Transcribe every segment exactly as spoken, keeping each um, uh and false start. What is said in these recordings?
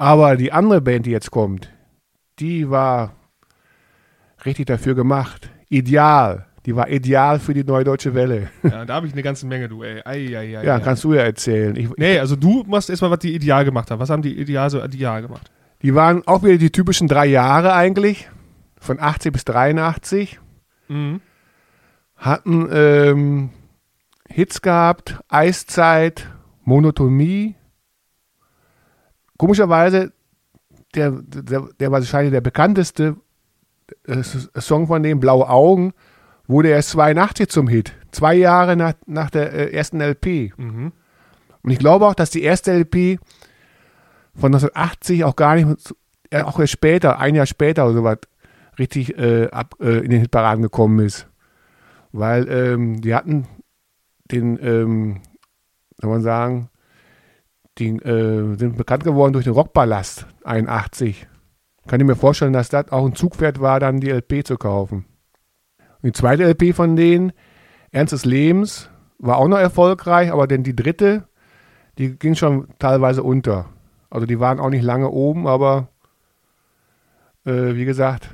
Aber die andere Band, die jetzt kommt, die war richtig dafür gemacht. Ideal. Die war ideal für die Neue Deutsche Welle. Ja, da habe ich eine ganze Menge, du, ey. Ei, ei, ei, ja, ei. kannst du ja erzählen. Ich, nee, also du machst erstmal, was die Ideal gemacht haben. Was haben die Ideal so ideal gemacht? Die waren auch wieder die typischen drei Jahre eigentlich. Von achtzig bis dreiundachtzig. Mhm. Hatten ähm, Hits gehabt, Eiszeit, Monotonie. Komischerweise, der, der, der wahrscheinlich der bekannteste äh, Song von dem, Blaue Augen, wurde erst zweiundachtzig zum Hit. Zwei Jahre nach, nach der äh, ersten L P. Mhm. Und ich glaube auch, dass die erste L P von neunzehnhundertachtzig auch gar nicht, äh, auch erst später, ein Jahr später oder sowas, richtig äh, ab, äh, in den Hitparaden gekommen ist. Weil ähm, die hatten den, ähm, kann man sagen, die äh, sind bekannt geworden durch den Rockballast einundachtzig. Kann ich mir vorstellen, dass das auch ein Zugpferd war, dann die L P zu kaufen. Und die zweite L P von denen, Ernst des Lebens, war auch noch erfolgreich, aber denn die dritte, die ging schon teilweise unter. Also die waren auch nicht lange oben, aber äh, wie gesagt,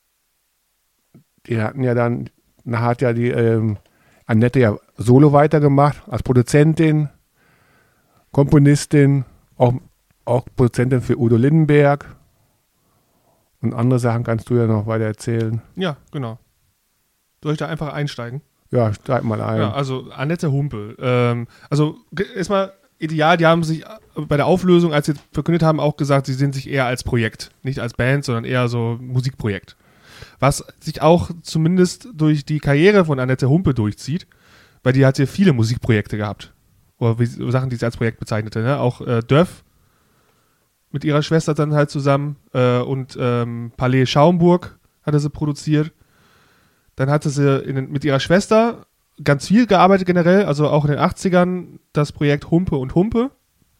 die hatten ja dann, nachher hat ja die ähm, Annette ja solo weitergemacht, als Produzentin, Komponistin, auch, auch Produzentin für Udo Lindenberg. Und andere Sachen kannst du ja noch weiter erzählen. Ja, genau. Soll ich da einfach einsteigen? Ja, steig mal ein. Ja, also Annette Humpe. Ähm, also erstmal ideal, die haben sich bei der Auflösung, als sie verkündet haben, auch gesagt, sie sehen sich eher als Projekt. Nicht als Band, sondern eher so Musikprojekt. Was sich auch zumindest durch die Karriere von Annette Humpe durchzieht, weil die hat ja viele Musikprojekte gehabt. Oder wie, Sachen, die sie als Projekt bezeichnete. Ne? Auch äh, Dörf mit ihrer Schwester dann halt zusammen äh, und ähm, Palais Schaumburg hatte sie produziert. Dann hatte sie in, mit ihrer Schwester ganz viel gearbeitet generell, also auch in den achtzigern das Projekt Humpe und Humpe.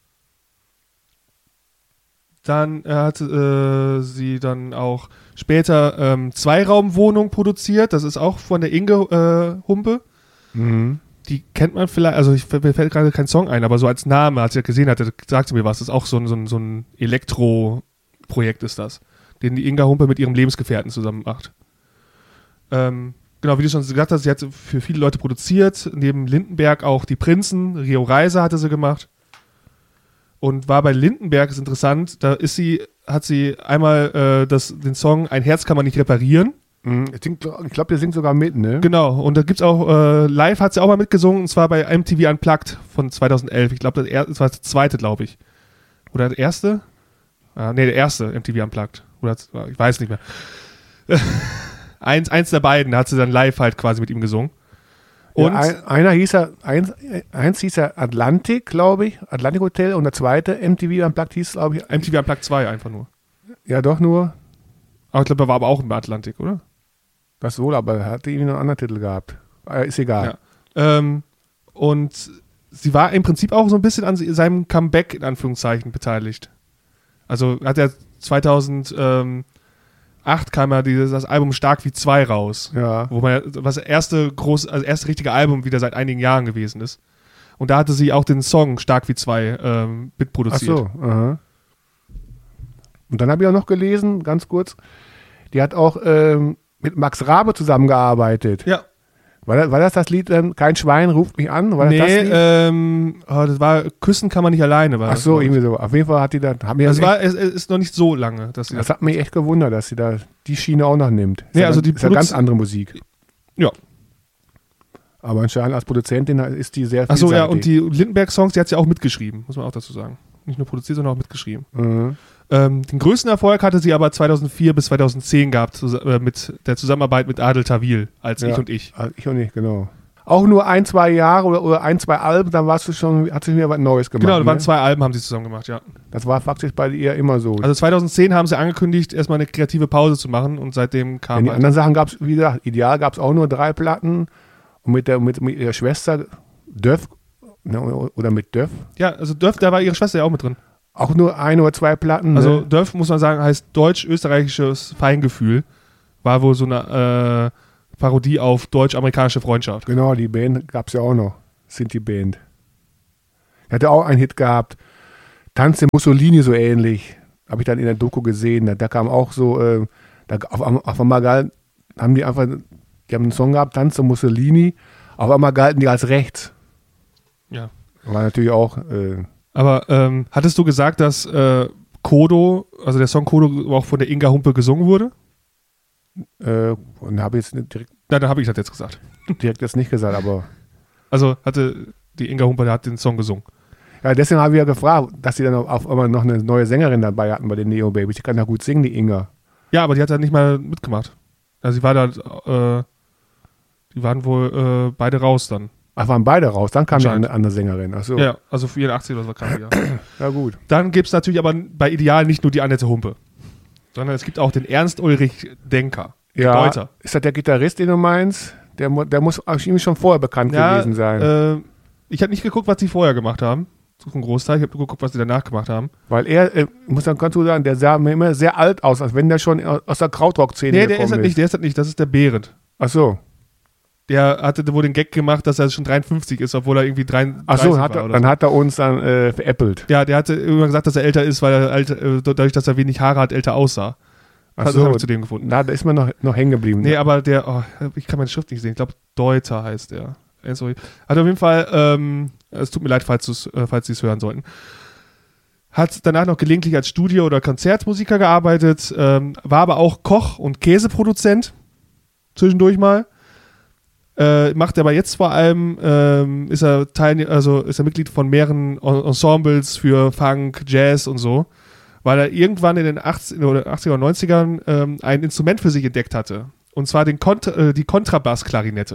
Dann äh, hat äh, sie dann auch später ähm, Zweiraumwohnung produziert. Das ist auch von der Inge äh, Humpe. Mhm. Die kennt man vielleicht, also ich, mir fällt gerade kein Song ein, aber so als Name, als sie das gesehen hatte, sagt sie mir was. Das ist auch so ein, so ein, so ein Elektro-Projekt ist das, den die Inga Humpe mit ihrem Lebensgefährten zusammen macht. Ähm, genau, wie du schon gesagt hast, sie hat für viele Leute produziert, neben Lindenberg auch die Prinzen, Rio Reiser hatte sie gemacht. Und war bei Lindenberg, ist interessant, da ist sie, hat sie einmal äh, das, den Song Ein Herz kann man nicht reparieren. Ich, ich glaube, der singt sogar mit, ne? Genau, und da gibt's auch, äh, live hat sie auch mal mitgesungen, und zwar bei M T V Unplugged von zweitausendelf. Ich glaube, das, das war das zweite, glaube ich. Oder der erste? Ah, nee, der erste M T V Unplugged. Oder, ich weiß nicht mehr. eins, eins der beiden, da hat sie dann live halt quasi mit ihm gesungen. Und ja, ein, einer hieß er, eins, eins hieß er Atlantik, glaube ich, Atlantic Hotel, und der zweite M T V Unplugged hieß, glaube ich. M T V Unplugged zwei einfach nur. Ja, doch nur. Aber ich glaube, er war aber auch im Atlantik, oder? Das wohl, aber er hatte irgendwie noch einen anderen Titel gehabt. Äh, ist egal. Ja. Ähm, und sie war im Prinzip auch so ein bisschen an seinem Comeback in Anführungszeichen beteiligt. Also hat er zweitausendacht kam ja dieses, das Album Stark wie zwei raus. Ja. Wo man, was das erste groß, also erste richtige Album wieder seit einigen Jahren gewesen ist. Und da hatte sie auch den Song Stark wie zwei ähm, mitproduziert. Ach so, aha. Und dann habe ich auch noch gelesen, ganz kurz, die hat auch ähm, mit Max Rabe zusammengearbeitet. Ja. War das, war das das Lied, ähm, Kein Schwein ruft mich an? War das nee, das Lied? Ähm, oh, das war Küssen kann man nicht alleine. War Ach das, so, glaub ich. irgendwie so. Auf jeden Fall hat die da, haben wir Das das, war, es, es ist noch nicht so lange. Dass sie das das hat mich echt gewundert, dass sie da die Schiene auch noch nimmt. Ist Nee, ja, also ganz- die ist ja Produz- ganz andere Musik. Ja. Aber anscheinend als Produzentin ist die sehr Achso, ja, vielseitig. und die Lindenberg-Songs, die hat sie auch mitgeschrieben, muss man auch dazu sagen. Nicht nur produziert, sondern auch mitgeschrieben. Mhm. Ähm, den größten Erfolg hatte sie aber zweitausendvier bis zweitausendzehn gehabt, zus- äh, mit der Zusammenarbeit mit Adel Tawil als Ja. Ich und Ich. Also ich und ich, genau. Auch nur ein, zwei Jahre oder, oder ein, zwei Alben, dann warst du schon, hat sie mir was Neues gemacht. Genau, da waren ne? zwei Alben, haben sie zusammen gemacht, ja. Das war faktisch bei ihr immer so. Also zweitausendzehn haben sie angekündigt, erstmal eine kreative Pause zu machen und seitdem kam Denn die halt, anderen Sachen gab es, wie gesagt, ideal gab es auch nur drei Platten. Und mit, der, mit, mit ihrer Schwester Döff, ne, oder mit Döff, ja, also Dörf, da war ihre Schwester ja auch mit drin. auch nur ein oder zwei Platten. Also ne? Dörf, muss man sagen, heißt deutsch-österreichisches Feingefühl. War wohl so eine äh, Parodie auf deutsch-amerikanische Freundschaft. Genau, die Band gab es ja auch noch. Sind die Band. Die hatte auch einen Hit gehabt. Tanz der Mussolini so ähnlich. habe ich dann in der Doku gesehen. Da, da kam auch so, äh, da, auf, auf einmal galten, haben die einfach, die haben einen Song gehabt, Tanz zu Mussolini, auf einmal galten die als rechts. Ja. War natürlich auch. Äh, Aber ähm, hattest du gesagt, dass äh, Kodo, also der Song Kodo auch von der Inga Humpe gesungen wurde? Äh, und habe jetzt nicht direkt, Na, dann habe ich das jetzt gesagt. direkt jetzt nicht gesagt, aber. Also hatte die Inga Humpe, der hat den Song gesungen. Ja, deswegen habe ich ja gefragt, dass sie dann auf einmal noch eine neue Sängerin dabei hatten bei den Neo Babys. Die kann ja gut singen, die Inga. Ja, aber die hat da nicht mal mitgemacht. Also sie war da, äh, die waren wohl äh, beide raus dann. Ach, waren beide raus, dann kam ja Anscheinend. eine andere Sängerin. Ach so. Ja, also vierundachtzig oder so kam die, ja. Ja, gut. Dann gibt es natürlich aber bei Ideal nicht nur die Annette Humpe, sondern es gibt auch den Ernst Ulrich Denker. Ja, Deuter. ist das der Gitarrist, den du meinst? Der, mu- der muss ihm schon vorher bekannt Ja, gewesen sein. Äh, ich habe nicht geguckt, was die vorher gemacht haben. So ein Großteil. Ich habe nur geguckt, was die danach gemacht haben. Weil er, äh, muss dann ganz gut sagen, der sah mir immer sehr alt aus, als wenn der schon aus der Krautrock-Szene Nee, gekommen der ist das ist. nicht, der ist das nicht. Das ist der Behrendt. Ach so. Der hatte wohl den Gag gemacht, dass er schon dreiundfünfzig ist, obwohl er irgendwie dreiunddreißig Ach so, hat war er, oder dann so. hat er uns dann äh, veräppelt. Ja, der hatte immer gesagt, dass er älter ist, weil er alt, äh, dadurch, dass er wenig Haare hat, älter aussah. Ach Das so, habe ich zu dem gefunden. Na, da ist man noch, noch hängen geblieben. Nee, aber der, oh, ich kann meine Schrift nicht sehen. Ich glaube, Deuter heißt der. Äh, Sorry. Hat auf jeden Fall, ähm, es tut mir leid, falls, du's, äh, falls Sie es hören sollten. Hat danach noch gelegentlich als Studio- oder Konzertmusiker gearbeitet, ähm, war aber auch Koch und Käseproduzent zwischendurch mal. Äh, macht aber jetzt vor allem, ähm, ist er Teil, also ist er Mitglied von mehreren En- Ensembles für Funk, Jazz und so, weil er irgendwann in den achtziger oder achtziger und neunzigern ähm, ein Instrument für sich entdeckt hatte. Und zwar den Kont- äh, die Kontrabassklarinette.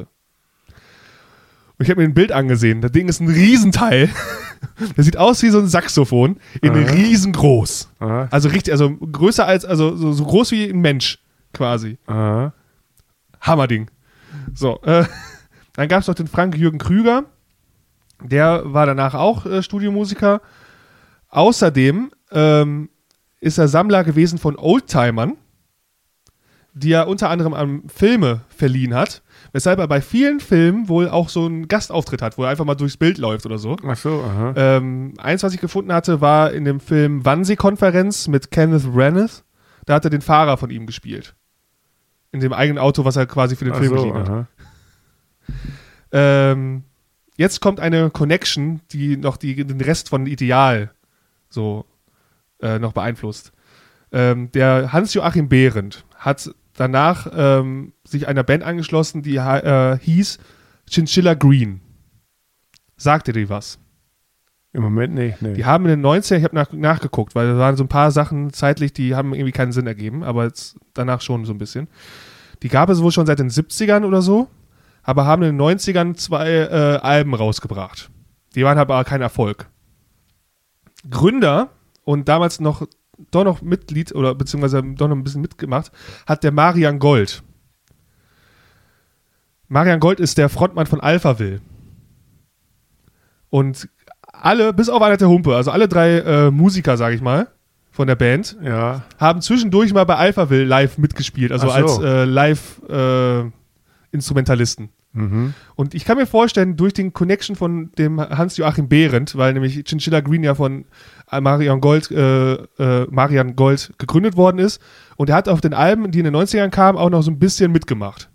Und ich habe mir ein Bild angesehen. Das Ding ist ein Riesenteil. Das sieht aus wie so ein Saxophon, in Aha. riesengroß. Aha. Also richtig, also größer als, also so, so groß wie ein Mensch quasi. Aha. Hammerding. So, äh, dann gab es noch den Frank-Jürgen Krüger. Der war danach auch äh, Studiomusiker. Außerdem ähm, ist er Sammler gewesen von Oldtimern, die er unter anderem an Filme verliehen hat, weshalb er bei vielen Filmen wohl auch so einen Gastauftritt hat, wo er einfach mal durchs Bild läuft oder so. Ach so, aha. Ähm, eins, was ich gefunden hatte, war in dem Film Wannsee-Konferenz mit Kenneth Branagh. Da hat er den Fahrer von ihm gespielt. In dem eigenen Auto, was er quasi für den Ach Film so, geliehen hat. aha. Ähm, jetzt kommt eine Connection, die noch die, den Rest von Ideal so äh, noch beeinflusst. Ähm, der Hans-Joachim Behrendt hat danach ähm, sich einer Band angeschlossen, die äh, hieß Chinchilla Green. Sagt ihr die was? Im Moment nicht, nee. Die haben in den neunzigern, ich habe nach, nachgeguckt, weil da waren so ein paar Sachen zeitlich, die haben irgendwie keinen Sinn ergeben, aber jetzt danach schon so ein bisschen. Die gab es wohl schon seit den siebzigern oder so, aber haben in den neunzigern zwei äh, Alben rausgebracht. Die waren aber kein Erfolg. Gründer und damals noch doch noch Mitglied oder beziehungsweise doch noch ein bisschen mitgemacht, hat der Marian Gold. Marian Gold ist der Frontmann von Alphaville. Und alle, bis auf Annette Humpe, also alle drei äh, Musiker, sage ich mal, von der Band, Ja. haben zwischendurch mal bei Alphaville live mitgespielt, also Ach so. als äh, Live-Instrumentalisten. Mhm. Und ich kann mir vorstellen, durch den Connection von dem Hans-Joachim Behrendt, weil nämlich Chinchilla Green ja von Marian Gold, äh, äh, Marian Gold gegründet worden ist. Und er hat auf den Alben, die in den neunzigern kamen, auch noch so ein bisschen mitgemacht.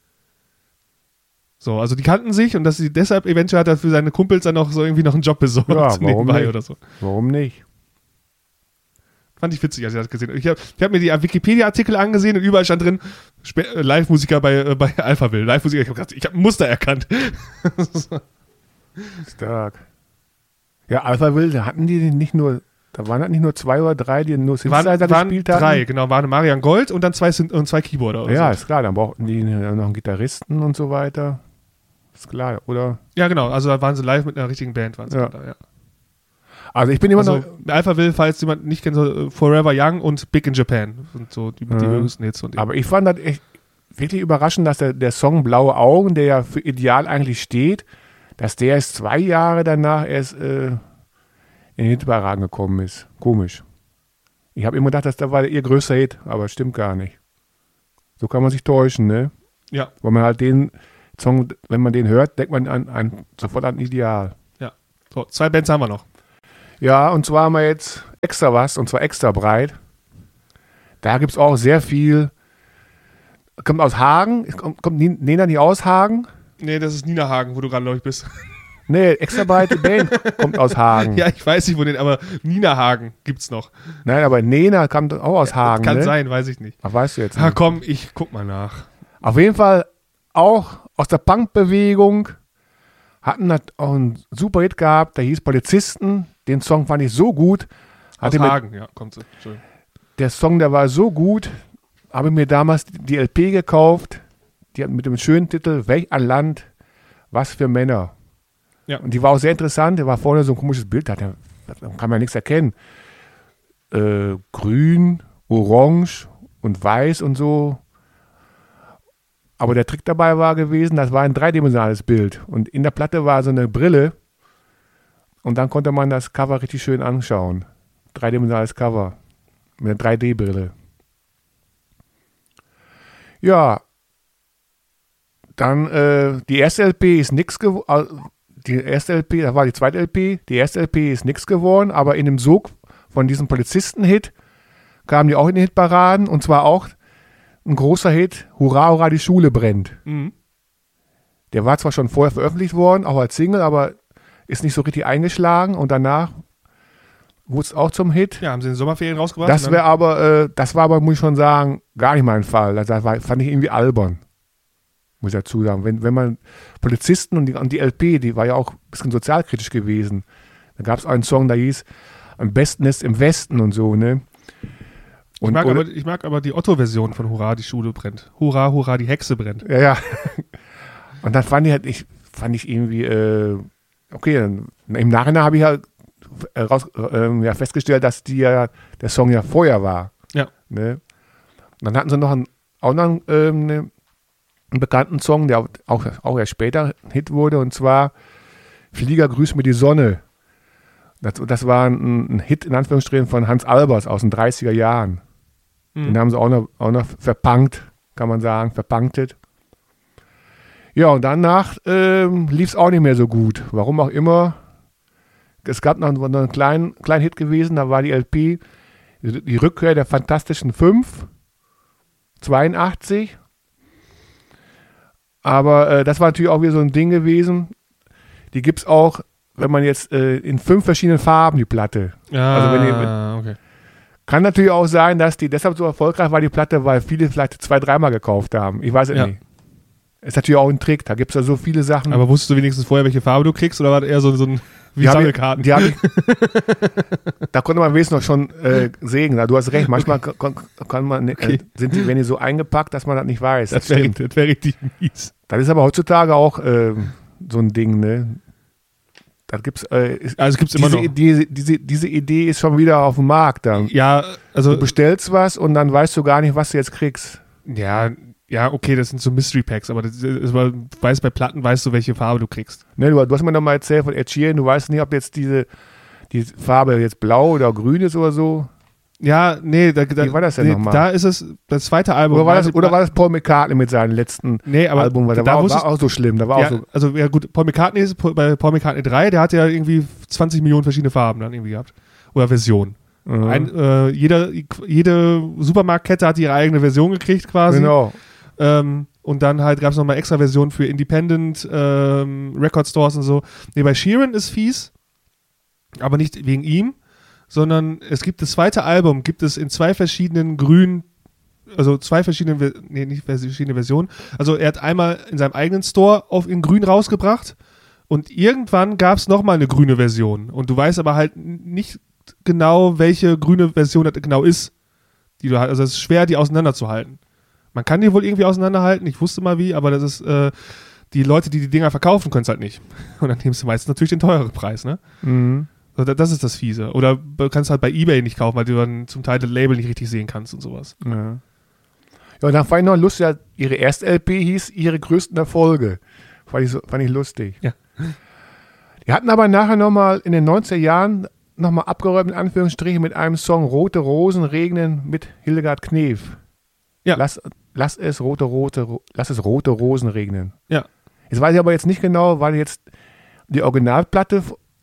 So, also die kannten sich und dass sie deshalb eventuell hat er für seine Kumpels dann noch so irgendwie noch einen Job besorgt Ja, warum nebenbei nicht? oder so. Warum nicht? Fand ich witzig, als ich das gesehen habe. Ich habe hab mir die Wikipedia-Artikel angesehen und überall stand drin, Spe- äh, Live-Musiker bei, äh, bei Alphaville. Live-Musiker, ich habe gedacht, ich habe ein Muster erkannt. Stark. Ja, Alphaville, da hatten die nicht nur, da waren das nicht nur zwei oder drei, die nur waren, Synthesizer waren gespielt haben? drei, genau, waren Marian Gold und dann zwei, Syn- und zwei Keyboarder. Oder Ja, so. ist klar, dann brauchten die noch einen Gitarristen und so weiter. Ist klar, oder? Ja, genau, also da waren sie live mit einer richtigen Band. Waren sie Ja. da, ja. Also ich bin immer Also noch, Alphaville, falls jemand nicht kennt, so Forever Young und Big in Japan sind so die, die Mhm. höchsten Hits. Und aber ich fand das echt wirklich überraschend, dass der, der Song Blaue Augen, der ja für Ideal eigentlich steht, dass der erst zwei Jahre danach erst äh, in den Hitparaden gekommen ist. Komisch. Ich habe immer gedacht, dass da war ihr größter Hit, aber stimmt gar nicht. So kann man sich täuschen, ne? ja, Weil man halt den Song, wenn man den hört, denkt man an, an, sofort an Ideal. so, zwei Bands haben wir noch. Ja, und zwar haben wir jetzt extra was, und zwar extra breit. Da gibt es auch sehr viel. Kommt aus Hagen. Kommt, kommt Nena nicht aus Hagen? Nee, das ist Nina Hagen, wo du gerade, glaube ich, bist. Nee, extra breite Band kommt aus Hagen. Ja, ich weiß nicht, wo den, aber Nina Hagen gibt's noch. Nein, aber Nena kommt auch aus Hagen. Kann ne? sein, weiß ich nicht. Ach, weißt du jetzt nicht. Ah, komm, ich guck mal nach. Auf jeden Fall auch aus der Punkbewegung. Hatten auch einen super Hit gehabt, der hieß Polizisten. Den Song fand ich so gut. Aus Hatte Hagen, ja, kommt so. Entschuldigung. Der Song, der war so gut, habe ich mir damals die L P gekauft. Die hat mit dem schönen Titel Welch ein Land, was für Männer. Ja. Und die war auch sehr interessant. Da war vorne so ein komisches Bild, da kann man nichts erkennen. Äh, grün, orange und weiß und so. Aber der Trick dabei war gewesen, das war ein dreidimensionales Bild. Und in der Platte war so eine Brille. Und dann konnte man das Cover richtig schön anschauen. Dreidimensionales Cover. Mit einer drei D Brille. Ja. Dann äh, die erste L P ist nix geworden. Die erste L P, das war die zweite L P. Die erste L P ist nix geworden. Aber in dem Sog von diesem Polizisten-Hit kamen die auch in den Hitparaden. Und zwar auch ein großer Hit, Hurra, Hurra, die Schule brennt. Mhm. Der war zwar schon vorher veröffentlicht worden, auch als Single, aber ist nicht so richtig eingeschlagen und danach wurde es auch zum Hit. Ja, haben sie in den Sommerferien rausgebracht. Das wäre aber, äh, das war aber, muss ich schon sagen, gar nicht mein Fall. Das war, fand ich irgendwie albern, muss ich dazu sagen. Wenn, wenn man Polizisten und die, und die L P, die war ja auch ein bisschen sozialkritisch gewesen. Da gab es einen Song, der hieß Am besten ist im Westen und so, ne? Und, ich, mag oder, aber, ich mag aber die Otto-Version von Hurra, die Schule brennt. Hurra, Hurra, die Hexe brennt. Ja, ja. Und dann fand ich halt, ich, fand ich irgendwie, äh, okay, dann, im Nachhinein habe ich ja, raus, äh, ja festgestellt, dass die ja, der Song ja vorher war. Ja. Ne? Und dann hatten sie noch einen, auch noch einen, ähm, ne, einen bekannten Song, der auch, auch erst später ein Hit wurde, und zwar Flieger, grüß mir die Sonne. Das, das war ein, ein Hit, in Anführungsstrichen, von Hans Albers aus den dreißiger Jahren. Mhm. Den haben sie auch noch, auch noch verpunkt, kann man sagen, verpunktet. Ja, und danach ähm, lief es auch nicht mehr so gut. Warum auch immer. Es gab noch, noch einen kleinen, kleinen Hit gewesen, da war die L P Die, die Rückkehr der Fantastischen Fünf, zweiundachtzig. Aber äh, das war natürlich auch wieder so ein Ding gewesen. Die gibt es auch, wenn man jetzt äh, in fünf verschiedenen Farben, die Platte. Ah, also wenn die, okay. Kann natürlich auch sein, dass die deshalb so erfolgreich war, die Platte, weil viele vielleicht zwei, dreimal gekauft haben. Ich weiß es Ja. nicht. Ist natürlich auch ein Trick, da gibt es ja so viele Sachen. Aber wusstest du wenigstens vorher, welche Farbe du kriegst, oder war das eher so, so ein wie Die hab ich- Sammelkarten? die hab ich, da konnte man wenigstens noch schon äh, sägen. Du hast recht, manchmal kann, kann, kann man, Okay. äh, sind die, wenn die so eingepackt, dass man das nicht weiß. Das Das, wäre stimmt. das wär richtig mies. Das ist aber heutzutage auch äh, so ein Ding, ne? Das gibt's, äh, ist, Also gibt es immer diese, noch. diese, diese, diese Idee ist schon wieder auf dem Markt. Dann. Ja, also Du bestellst was und dann weißt du gar nicht, was du jetzt kriegst. ja, ja, okay, das sind so Mystery Packs, aber das ist, du weißt, bei Platten weißt du, welche Farbe du kriegst. Ne, du, du hast mir noch mal erzählt von Ed Sheeran, du weißt nicht, ob jetzt diese die Farbe jetzt blau oder grün ist oder so. Ja, nee, da, da, Wie war das denn nee, nochmal? da ist es das zweite Album. Oder war, das, Also, oder war das Paul McCartney mit seinem letzten nee, aber Album? Weil da, da war, wusstest- war auch so schlimm. Da war ja, auch so, also ja gut, Paul McCartney ist bei Paul McCartney drei, der hat ja irgendwie zwanzig Millionen verschiedene Farben dann irgendwie gehabt. Oder Versionen. mhm. Ein, äh, jeder, jede Supermarktkette hat ihre eigene Version gekriegt quasi. Genau. Ähm, und dann halt gab es nochmal extra Versionen für Independent ähm, Record Stores und so. Nee, bei Sheeran ist fies, aber nicht wegen ihm, sondern es gibt das zweite Album, gibt es in zwei verschiedenen grünen, also zwei verschiedene, Ver- nee, nicht verschiedene Versionen. Also er hat einmal in seinem eigenen Store auf in grün rausgebracht und irgendwann gab es nochmal eine grüne Version. Und du weißt aber halt nicht genau, welche grüne Version das genau ist, die du halt, also es ist schwer, die auseinanderzuhalten. Man kann die wohl irgendwie auseinanderhalten, ich wusste mal wie, aber das ist, äh, die Leute, die die Dinger verkaufen, können es halt nicht. Und dann nimmst du meistens natürlich den teureren Preis, ne? Mhm. So, da- das ist das Fiese. Oder du kannst halt bei Ebay nicht kaufen, weil du dann zum Teil das Label nicht richtig sehen kannst und sowas. Ja. Ja, und dann fand ich noch lustig, ihre erste L P hieß Ihre größten Erfolge. Fand ich, so, fand ich lustig. Ja. Die hatten aber nachher nochmal in den neunziger Jahren nochmal abgeräumt, in Anführungsstrichen, mit einem Song Rote Rosen regnen mit Hildegard Knef. Ja. Lass, lass es rote, rote, ro- lass es rote Rosen regnen. Ja. Jetzt weiß ich aber jetzt nicht genau, weil jetzt die Originalplatte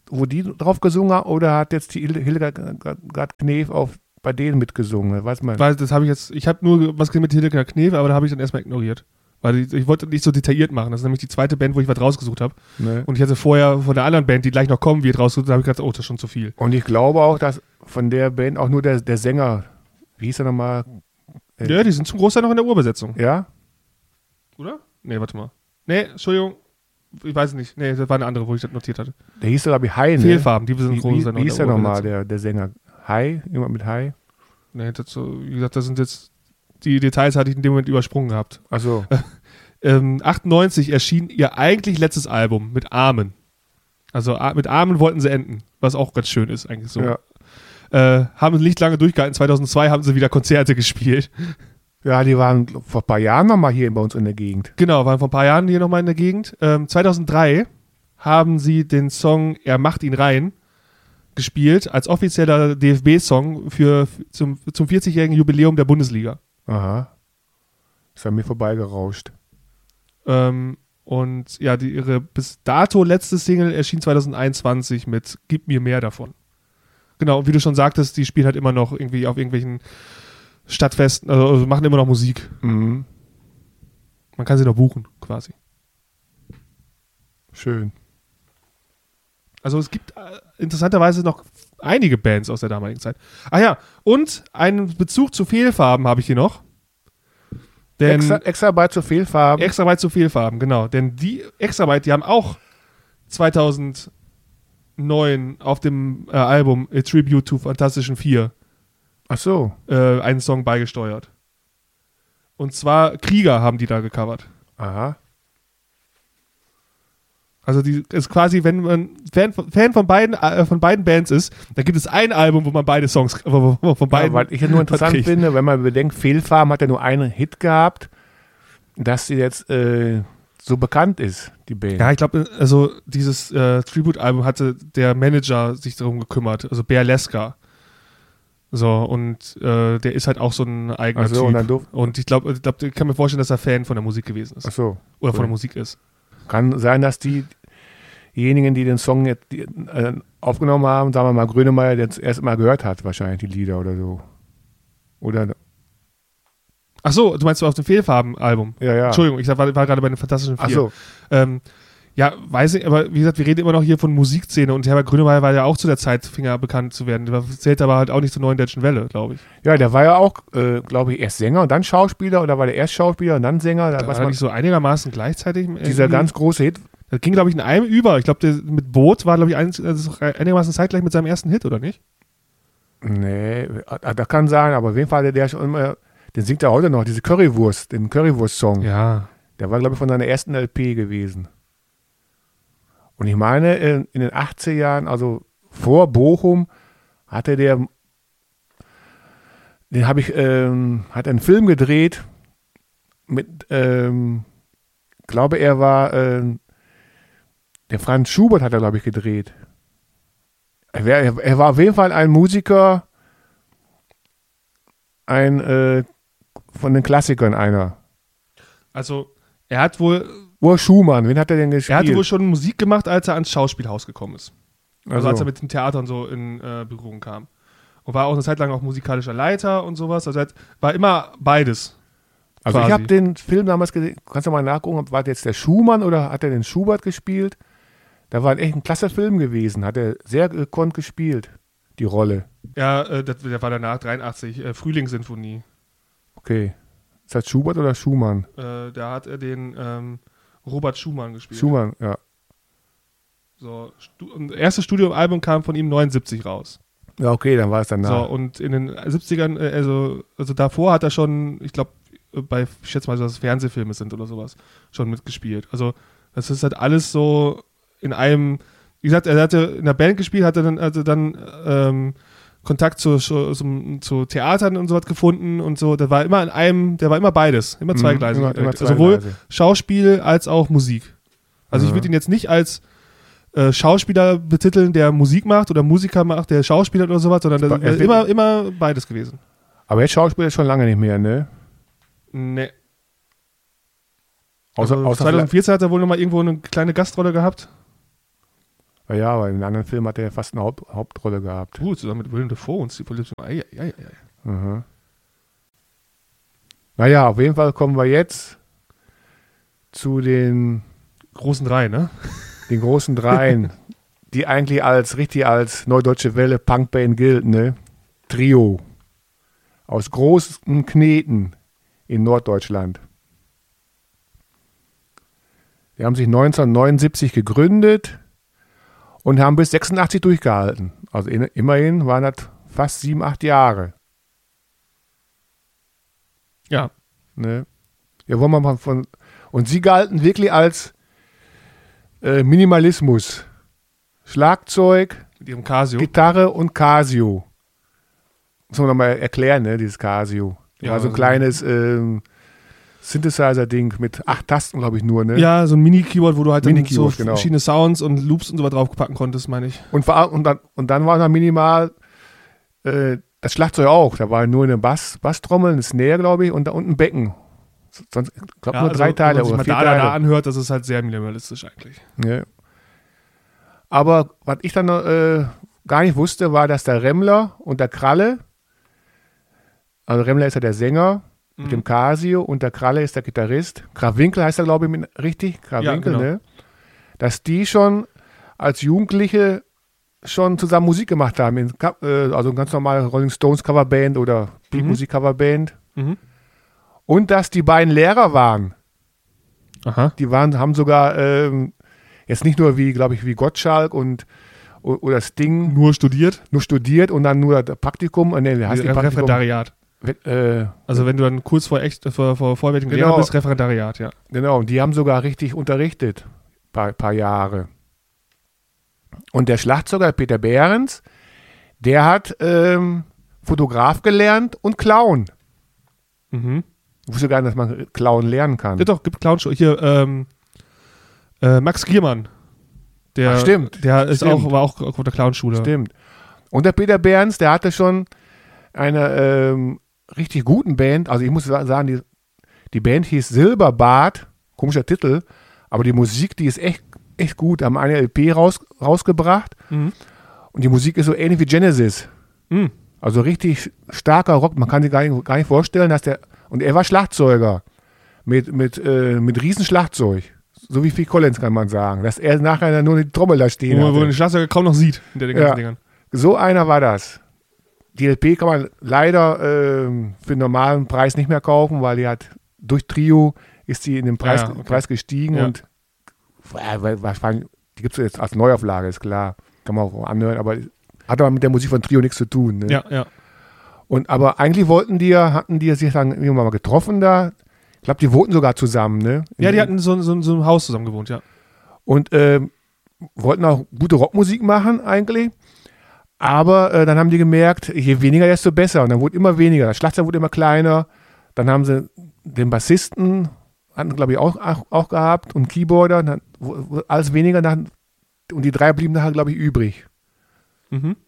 wo die drauf gesungen haben, oder hat jetzt die Hildegard Knef auf, bei denen mitgesungen? Weiß man. Weil das habe ich jetzt, ich habe nur was mit Hildegard Knef, aber da habe ich dann erstmal ignoriert. Weil ich, ich wollte nicht so detailliert machen. Das ist nämlich die zweite Band, wo ich was rausgesucht habe. Nee. Und ich hatte vorher von der anderen Band, die gleich noch kommen wird, rausgesucht, da habe ich gedacht, oh, das ist schon zu viel. Und ich glaube auch, dass von der Band auch nur der, der Sänger, wie hieß er nochmal? Äh, ja, die sind zum Großteil noch in der Urbesetzung. Ja? Oder? Nee, warte mal. Nee, Entschuldigung. Ich weiß nicht. Nee, das war eine andere, wo ich das notiert hatte. Der hieß, glaube ich, Hai, ne? Fehlfarben, die sind Wie, Großteil wie, wie hieß der nochmal, der, der Sänger? Hai? Jemand mit Hai? Nee, das so, wie gesagt, das sind jetzt, die Details hatte ich in dem Moment übersprungen gehabt. Ach so. ähm, achtundneunzig erschien ihr eigentlich letztes Album mit Armen. Also mit Armen wollten sie enden, was auch ganz schön ist eigentlich so. Ja. Äh, haben nicht lange durchgehalten. zweitausendzwei haben sie wieder Konzerte gespielt. Ja, die waren vor ein paar Jahren nochmal hier bei uns in der Gegend. Genau, waren vor ein paar Jahren hier nochmal in der Gegend. Ähm, zweitausenddrei haben sie den Song Er macht ihn rein gespielt als offizieller D F B-Song für, zum, zum vierzigjährigen Jubiläum der Bundesliga. Aha. Ist an mir vorbeigerauscht. Ähm, und ja, die, ihre bis dato letzte Single erschien zweitausendeinundzwanzig mit Gib mir mehr davon. Genau, wie du schon sagtest, die spielen halt immer noch irgendwie auf irgendwelchen Stadtfesten, also, also machen immer noch Musik. Mhm. Man kann sie noch buchen, quasi. Schön. Also es gibt äh, interessanterweise noch einige Bands aus der damaligen Zeit. Ach ja, und einen Bezug zu Fehlfarben habe ich hier noch. Denn Extra, Extraarbeit zu Fehlfarben. Extraarbeit zu Fehlfarben, genau. Denn die Extraarbeit, die haben auch zweitausendneun auf dem äh, Album A Tribute to Fantastischen Vier Ach so. äh, einen Song beigesteuert. Und zwar Krieger haben die da gecovert. Aha. Also die ist quasi, wenn man Fan, Fan von beiden äh, von beiden Bands ist, dann gibt es ein Album, wo man beide Songs wo, wo von beiden. Ja, weil ich ja nur interessant kriegt. finde, wenn man bedenkt, Fehlfarben hat ja nur einen Hit gehabt, dass sie jetzt äh, so bekannt ist, die Band. Ja, ich glaube, also dieses äh, Tribute-Album hatte der Manager sich darum gekümmert, also Bear Leska. So, und äh, der ist halt auch so ein eigener Ach so, Typ. und dann durf- Und ich glaube, ich, glaub, ich kann mir vorstellen, dass er Fan von der Musik gewesen ist. Ach so. Oder von cool. der Musik ist. Kann sein, dass die, diejenigen, die den Song jetzt, die, äh, aufgenommen haben, sagen wir mal, Grönemeyer, der jetzt erst mal gehört hat, wahrscheinlich die Lieder oder so. Oder, Ach so, du meinst du auf dem Fehlfarben-Album? ja, ja. Entschuldigung, ich war, war gerade bei den Fantastischen Vier. Ach so. Ähm, ja, weiß ich, aber wie gesagt, wir reden immer noch hier von Musikszene und Herbert Grönemeyer war ja auch zu der Zeit, fing er bekannt zu werden. Der zählt aber halt auch nicht zur neuen deutschen Welle, glaube ich. Ja, der war ja auch, äh, glaube ich, erst Sänger und dann Schauspieler, oder war der erst Schauspieler und dann Sänger? Da, Da was war man, nicht so einigermaßen gleichzeitig. dieser irgendwie. ganz große Hit. Das ging, glaube ich, in einem über. Ich glaube, der mit Boot war, glaube ich, ein, also einigermaßen zeitgleich mit seinem ersten Hit, oder nicht? Nee, äh, das kann sein, aber auf jeden Fall, der, der schon immer, den singt er heute noch, diese Currywurst, den Currywurst-Song. Ja. Der war, glaube ich, von seiner ersten L P gewesen. Und ich meine, in, in den achtziger Jahren, also vor Bochum, hatte der, den habe ich, ähm, hat einen Film gedreht mit, ähm, glaube er war, ähm, der Franz Schubert hat er, glaube ich, gedreht. Er, wär, er, er war auf jeden Fall ein Musiker, ein, äh, von den Klassikern einer. Also, er hat wohl, Ur Schumann, wen hat er denn gespielt? er hatte wohl schon Musik gemacht, als er ans Schauspielhaus gekommen ist. Also, Also. als er mit den Theatern so in äh, Berührung kam. Und war auch eine Zeit lang auch musikalischer Leiter und sowas. Also, er hat, war immer beides. Also quasi. ich habe den Film damals gesehen, kannst du mal nachgucken, war das jetzt der Schumann oder hat er den Schubert gespielt? Da war echt ein klasse Film gewesen, hat er sehr gekonnt gespielt, die Rolle. Ja, äh, das, der war danach, dreiundachtzig, äh, Frühlingssinfonie. Okay. Ist das Schubert oder Schumann? Äh, da hat er den ähm, Robert Schumann gespielt. Schumann, ja. So, Stu- und das erste Studioalbum kam von ihm neunundsiebzig raus. Ja, okay, dann war es danach. So, und in den siebzigern, äh, also, also davor hat er schon, ich glaube, bei, ich schätze mal, dass es Fernsehfilme sind oder sowas, schon mitgespielt. Also, das ist halt alles so in einem, wie gesagt, er hatte in der Band gespielt, hatte dann, hatte dann ähm, Kontakt zu, zu, zu Theatern und so was gefunden und so. Der war immer in einem, der war immer beides, immer zweigleisig. immer- immer Also sowohl zweigleisig. Schauspiel als auch Musik. Also Ja. ich würde ihn jetzt nicht als äh, Schauspieler betiteln, der Musik macht oder Musiker macht, der Schauspieler oder sowas, sondern der Er ist wird- immer, immer beides gewesen. Aber jetzt Schauspieler schon lange nicht mehr, ne? Nee. Außer, Also außer zweitausendvierzehn hat er wohl noch mal irgendwo eine kleine Gastrolle gehabt. Ja, aber in einem anderen Film hat er fast eine Haupt- Hauptrolle gehabt. Uh, zusammen mit Willem Dafoe und Steve Lips. Ei, ei, ei, ei. Mhm. Naja, auf jeden Fall kommen wir jetzt zu den, Großen drei, ne? den großen Dreien, die eigentlich als richtig als Neudeutsche Welle Punkband gilt, ne? Trio. Aus großen Kneten in Norddeutschland. Die haben sich neunzehnhundertneunundsiebzig gegründet und haben bis sechsundachtzig durchgehalten. Also in, immerhin waren das fast sieben, acht Jahre. Ja. Ne? Ja, wollen wir mal von. Und sie galten wirklich als äh, Minimalismus. Schlagzeug, Mit ihrem Casio. Gitarre und Casio. Muss man nochmal erklären, ne, dieses Casio. Ja, War so ein also- kleines ähm, Synthesizer-Ding mit acht Tasten, glaube ich, nur, ne? Ja, so ein Mini-Keyboard, wo du halt dann so Mini-Keyboard, genau. verschiedene Sounds und Loops und so was draufpacken konntest, meine ich. Und, vor allem- und, dann, und dann war noch minimal äh, das Schlagzeug auch. Da war nur eine Bass, Basstrommel, eine Snare, glaube ich, und da unten ein Becken. Sonst, ich glaube, Ja, nur also, drei Teile wenn man oder sich vier mal da, da, da Teile. anhört, das ist halt sehr minimalistisch eigentlich. Ja. Aber was ich dann äh, gar nicht wusste, war, dass der Remmler und der Kralle, also Remmler ist ja der Sänger mit dem Casio und der Kralle ist der Gitarrist. Krawinkel heißt er, glaube ich, mit, richtig? Krawinkel, Ja, genau. ne? Dass die schon als Jugendliche schon zusammen Musik gemacht haben. In, Ka- äh, also ganz normale Rolling Stones Coverband oder Beatmusik Coverband. Mhm. Und dass die beiden Lehrer waren. Aha. Die waren, haben sogar ähm, jetzt nicht nur wie, glaube ich, wie Gottschalk und o- oder Sting Nur studiert. nur studiert und dann nur das Praktikum, äh, nee, wie heißt die Praktikum? Referendariat. Äh, Also wenn du dann kurz vor echt vor, vor vollwertigen Genau. Lehrer bist, Referendariat, ja. genau, und die haben sogar richtig unterrichtet, paar, paar Jahre. Und der Schlagzeuger Peter Behrens, der hat ähm, Fotograf gelernt und Clown. Mhm. Ich wusste gar nicht, dass man Clown lernen kann. Ja doch, gibt Clownshow. Hier, ähm, äh, Max Giermann. Der, Ach, stimmt. Der ist Stimmt. auch, war auch auf der Clownschule. Stimmt. Und der Peter Behrens, der hatte schon eine ähm, richtig guten Band. Also ich muss sa- sagen, die, die Band hieß Silberbart, komischer Titel, aber die Musik, die ist echt, echt gut. Haben eine L P raus, rausgebracht Mhm. und die Musik ist so ähnlich wie Genesis. Mhm. Also richtig starker Rock. Man kann sich gar nicht, gar nicht vorstellen, dass der. Und er war Schlagzeuger mit, mit, äh, mit riesen Schlagzeug. So wie Phil Collins, kann man sagen. Dass er nachher nur die Trommel da stehen Wo man, wo man hatte. den Schlagzeuger kaum noch sieht hinter den ganzen Ja. Dingern. So einer war das. Die L P kann man leider ähm, für einen normalen Preis nicht mehr kaufen, weil die hat durch Trio ist die in den Preis, Ja, okay. Preis gestiegen Ja. und äh, wahrscheinlich, die gibt es jetzt als Neuauflage, ist klar. Kann man auch anhören, aber hat aber mit der Musik von Trio nichts zu tun. Ne? Ja, ja. Und aber eigentlich wollten die ja, hatten die sich dann irgendwann mal getroffen da. Ich glaube, die wohnten sogar zusammen, ne? Ja, die hatten so, so, so ein Haus zusammen gewohnt, ja. Und ähm, wollten auch gute Rockmusik machen eigentlich. Aber äh, dann haben die gemerkt, je weniger, desto besser. Und dann wurde immer weniger. Das Schlagzeug wurde immer kleiner. Dann haben sie den Bassisten, hatten glaube ich auch, auch, auch gehabt, und Keyboarder. Dann wurde alles weniger. Dann, und die drei blieben nachher, glaube ich, übrig. Mhm.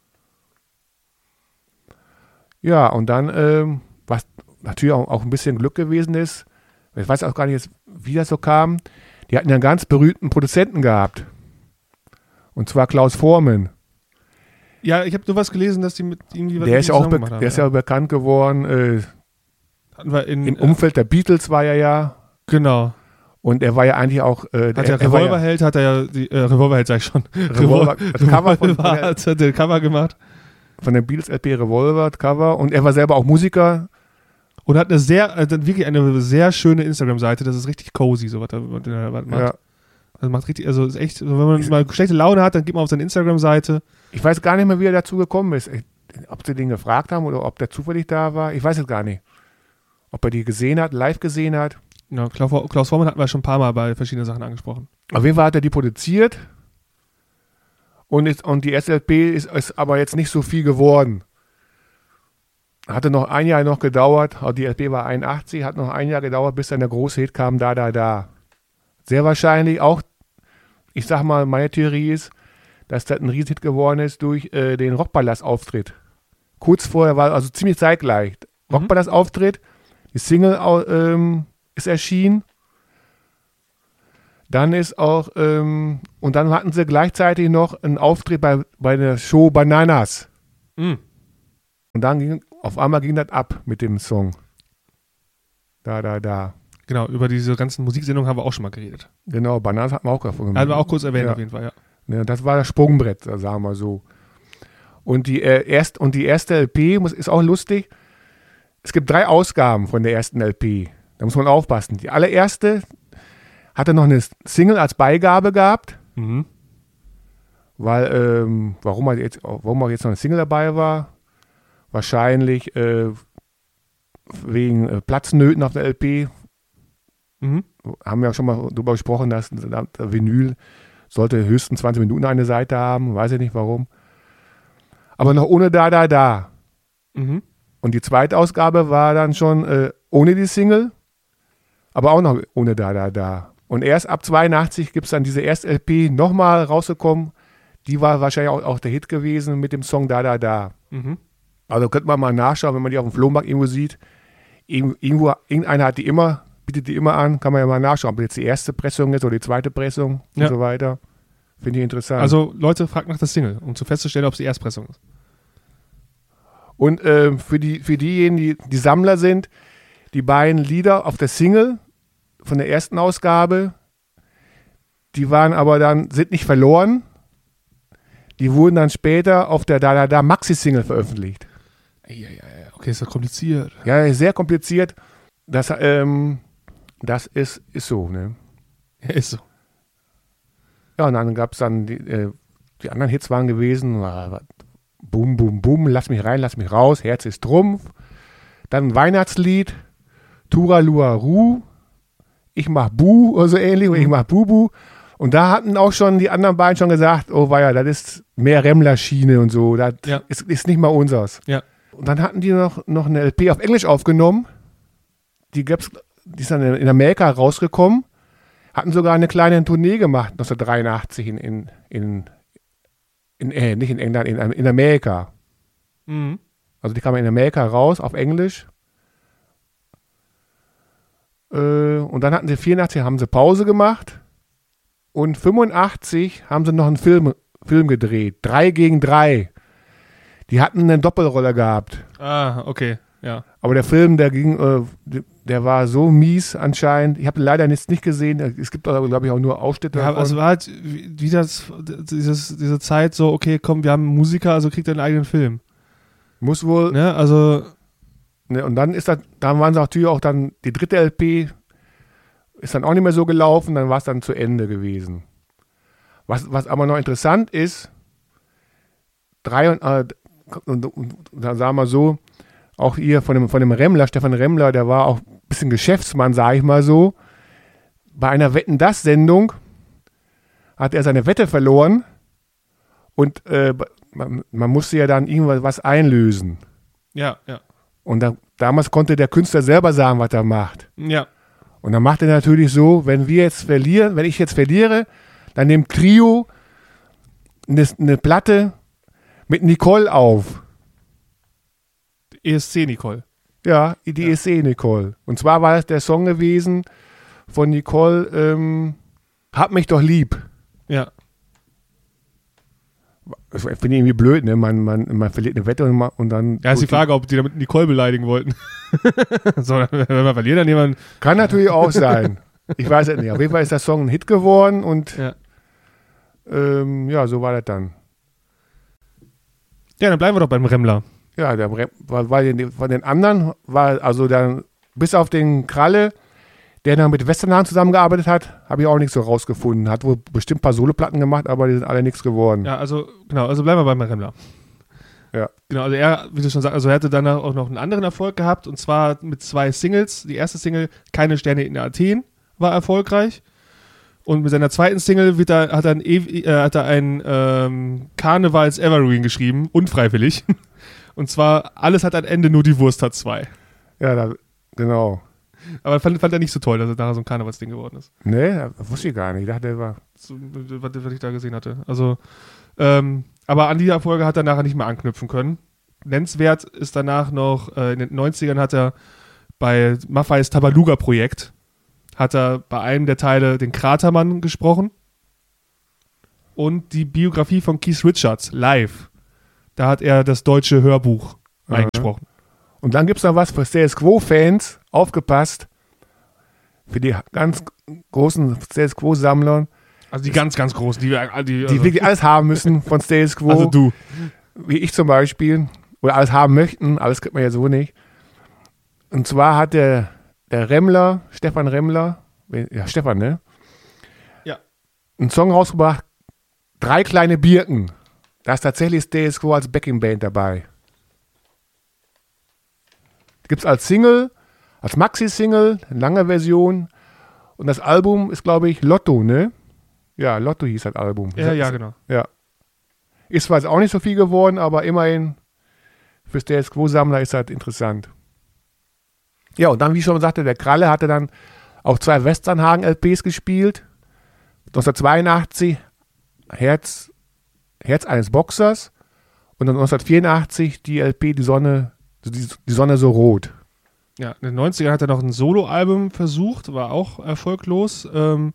Ja, und dann, ähm, was natürlich auch, auch ein bisschen Glück gewesen ist, ich weiß auch gar nicht, jetzt, wie das so kam, die hatten ja einen ganz berühmten Produzenten gehabt. Und zwar Klaus Voormann. Ja, ich habe nur was gelesen, dass die mit irgendwie was Der mit ist ihm ja auch zusammen be- gemacht haben, der ist ja bekannt geworden. Äh, Hatten wir in, Im äh, Umfeld der Beatles war er ja. Genau. Und er war ja eigentlich auch. Äh, Hat der, der er war ja Revolverheld, hat er ja, die, äh, Revolverheld sag ich schon. Revolver, das Cover von, von, der, hat der Cover gemacht. von der Beatles L P Revolver, das Cover. Und er war selber auch Musiker. Und hat eine sehr, also wirklich eine sehr schöne Instagram-Seite, das ist richtig cozy, so was er, was er macht. Ja. Das macht richtig, also ist echt, wenn man mal schlechte Laune hat, dann geht man auf seine Instagram-Seite. Ich weiß gar nicht mehr, wie er dazu gekommen ist. Ich, ob sie den gefragt haben oder ob der zufällig da war. Ich weiß es gar nicht. Ob er die gesehen hat, live gesehen hat. Ja, Klaus, Klaus Voormann hatten wir schon ein paar Mal bei verschiedenen Sachen angesprochen. Auf jeden Fall hat er die produziert. Und, ist, und die S L P ist, ist aber jetzt nicht so viel geworden. Hatte noch ein Jahr noch gedauert. Die L P war einundachtzig, hat noch ein Jahr gedauert, bis dann der große Hit kam, Da, Da, Da. Sehr wahrscheinlich auch, ich sag mal, meine Theorie ist, dass das ein Riesenhit geworden ist durch äh, den Rockpalast-Auftritt. Kurz vorher war, also ziemlich zeitgleich. Mhm. Rockpalast-Auftritt, die Single ähm, ist erschienen. Dann ist auch, ähm, und dann hatten sie gleichzeitig noch einen Auftritt bei, bei der Show Bananas. Mhm. Und dann ging, auf einmal ging das ab mit dem Song. Da, da, da. Genau, über diese ganzen Musiksendungen haben wir auch schon mal geredet. Genau, Bananas hatten wir auch davon Hatten wir auch kurz erwähnt, ja. auf jeden Fall, ja. Ja, das war das Sprungbrett, sagen wir so. Und die, äh, erst, und die erste L P muss, ist auch lustig. Es gibt drei Ausgaben von der ersten L P. Da muss man aufpassen. Die allererste hatte noch eine Single als Beigabe gehabt. Mhm. Weil, ähm, warum, halt jetzt, warum auch jetzt noch eine Single dabei war? Wahrscheinlich äh, wegen äh, Platznöten auf der L P. Mhm. Haben wir ja schon mal darüber gesprochen, dass der Vinyl sollte höchstens zwanzig Minuten eine Seite haben. Weiß ich nicht warum. Aber noch ohne Da, Da, Da. Mhm. Und die zweite Ausgabe war dann schon äh, ohne die Single, aber auch noch ohne Da, Da, Da. Und erst ab zweiundachtzig gibt es dann diese erste L P nochmal rausgekommen. Die war wahrscheinlich auch, auch der Hit gewesen mit dem Song Da, Da, Da. Mhm. Also könnte man mal nachschauen, wenn man die auf dem Flohmarkt irgendwo sieht. Irgendwo, irgendeiner hat die immer, bietet die immer an, kann man ja mal nachschauen, ob jetzt die erste Pressung ist oder die zweite Pressung ja. und so weiter. Finde ich interessant. Also Leute, fragt nach der Single, um zu festzustellen, ob es die Erstpressung ist. Und äh, für, die, für diejenigen, die, die Sammler sind, die beiden Lieder auf der Single von der ersten Ausgabe, die waren aber dann, sind nicht verloren. Die wurden dann später auf der Da Da Da Maxi-Single veröffentlicht. Ja, ja, ja. Okay, ist ja kompliziert. Ja, sehr kompliziert. Das, ähm, das ist, ist so, ne? Ja, ist so. Ja, und dann gab es dann, die, äh, die anderen Hits waren gewesen, war, Bum, Bum, Bum, lass mich rein, lass mich raus, Herz ist Trumpf. Dann ein Weihnachtslied, Turalua Ru, ich mach Bu oder so ähnlich, oder ich mach Bubu. Und da hatten auch schon die anderen beiden schon gesagt, oh weia, das ist mehr Remmler-Schiene und so, das ja. ist, ist nicht mal unseres. Ja. Und dann hatten die noch, noch eine L P auf Englisch aufgenommen, die, gab's, die ist dann in Amerika rausgekommen, hatten sogar eine kleine Tournee gemacht, neunzehnhundertdreiundachtzig in, in, in, in äh, nicht in England, in, in Amerika. Mhm. Also die kam in Amerika raus, auf Englisch. Äh, und dann hatten sie vierundachtzig, haben sie Pause gemacht. Und fünfundachtzig haben sie noch einen Film, Film gedreht. Drei gegen drei. Die hatten eine Doppelrolle gehabt. Ah, okay, ja. Aber der Film, der ging, äh, der war so mies anscheinend. Ich habe leider nichts nicht gesehen. Es gibt, glaube ich, auch nur Ausschnitte Ja, davon. also war halt wie wie das, dieses, diese Zeit so, okay, komm, wir haben einen Musiker, also kriegt er einen eigenen Film. Muss wohl. Ne, also. Ne, und dann ist das, dann waren sie natürlich auch dann, die dritte L P ist dann auch nicht mehr so gelaufen, dann war es dann zu Ende gewesen. Was, was aber noch interessant ist, drei und, äh, und, und, und da sagen wir so, auch hier von dem, von dem Remmler, Stefan Remmler, der war auch ein bisschen Geschäftsmann, sage ich mal so. Bei einer Wetten-Das-Sendung hat er seine Wette verloren und äh, man, man musste ja dann irgendwas was einlösen. Ja, ja. Und da, damals konnte der Künstler selber sagen, was er macht. Ja. Und dann macht er natürlich so, wenn wir jetzt verlieren, wenn ich jetzt verliere, dann nimmt Trio eine, eine Platte mit Nicole auf. E S C Nicole. Ja, die ja. E S C Nicole. Und zwar war es der Song gewesen von Nicole, ähm, Hab mich doch lieb. Ja. Das finde ich irgendwie blöd, ne? Man, man, man verliert eine Wette und, man, und dann. Ja, ist die Frage, ob die damit Nicole beleidigen wollten. So, wenn man verliert, dann jemand. Kann natürlich auch sein. Ich weiß es nicht. Auf jeden Fall ist der Song ein Hit geworden und ja, ähm, ja so war das dann. Ja, dann bleiben wir doch beim Remmler. Ja, der Rem, weil, weil von den anderen war, also dann, bis auf den Kralle, der dann mit Westernhagen zusammengearbeitet hat, habe ich auch nichts so rausgefunden. Hat wohl bestimmt ein paar Soloplatten gemacht, aber die sind alle nichts geworden. Ja, also, genau, also bleiben wir beim Remmler. Ja. Genau, also er, wie du schon sagst, also er hatte dann auch noch einen anderen Erfolg gehabt, und zwar mit zwei Singles. Die erste Single, Keine Sterne in Athen, war erfolgreich. Und mit seiner zweiten Single wird er, hat er ein, äh, hat er ein ähm, Karnevals-Evergreen geschrieben, unfreiwillig. Und zwar, alles hat ein Ende, nur die Wurst hat zwei. Ja, da, genau. Aber fand, fand er nicht so toll, dass er nachher so ein Karnevalsding geworden ist. Nee, das wusste ich gar nicht. Ich dachte, der war... So, was, was ich da gesehen hatte. Also, ähm, aber an die Erfolge hat er nachher nicht mehr anknüpfen können. Nennenswert ist danach noch, äh, in den neunzigern hat er bei Maffeis Tabaluga-Projekt hat er bei einem der Teile den Kratermann gesprochen und die Biografie von Keith Richards live. Da hat er das deutsche Hörbuch Aha. eingesprochen. Und dann gibt es noch was für Status Quo-Fans, aufgepasst, für die ganz großen Status Quo-Sammler, Also die ganz, ganz großen, die, die, also, die wirklich alles haben müssen von Status Quo. Also du. Wie ich zum Beispiel. Oder alles haben möchten, alles kriegt man ja so nicht. Und zwar hat der, der Remmler, Stefan Remmler, ja Stefan, ne? Ja. Einen Song rausgebracht, Drei kleine Birken. Da ist tatsächlich Status Quo als Backing-Band dabei. Gibt es als Single, als Maxi-Single, eine lange Version. Und das Album ist, glaube ich, Lotto, ne? Ja, Lotto hieß das Album. Ja, ja, genau. Ja. Ist zwar jetzt auch nicht so viel geworden, aber immerhin für Status Quo-Sammler ist das interessant. Ja, und dann, wie ich schon sagte, der Kralle hatte dann auch zwei Westernhagen-L Ps gespielt. neunzehnhundertzweiundachtzig Herz, Herz eines Boxers und dann neunzehnhundertvierundachtzig die L P Die Sonne, die, die Sonne so rot. Ja, in den neunzigern hat er noch ein Soloalbum versucht, war auch erfolglos. Ähm,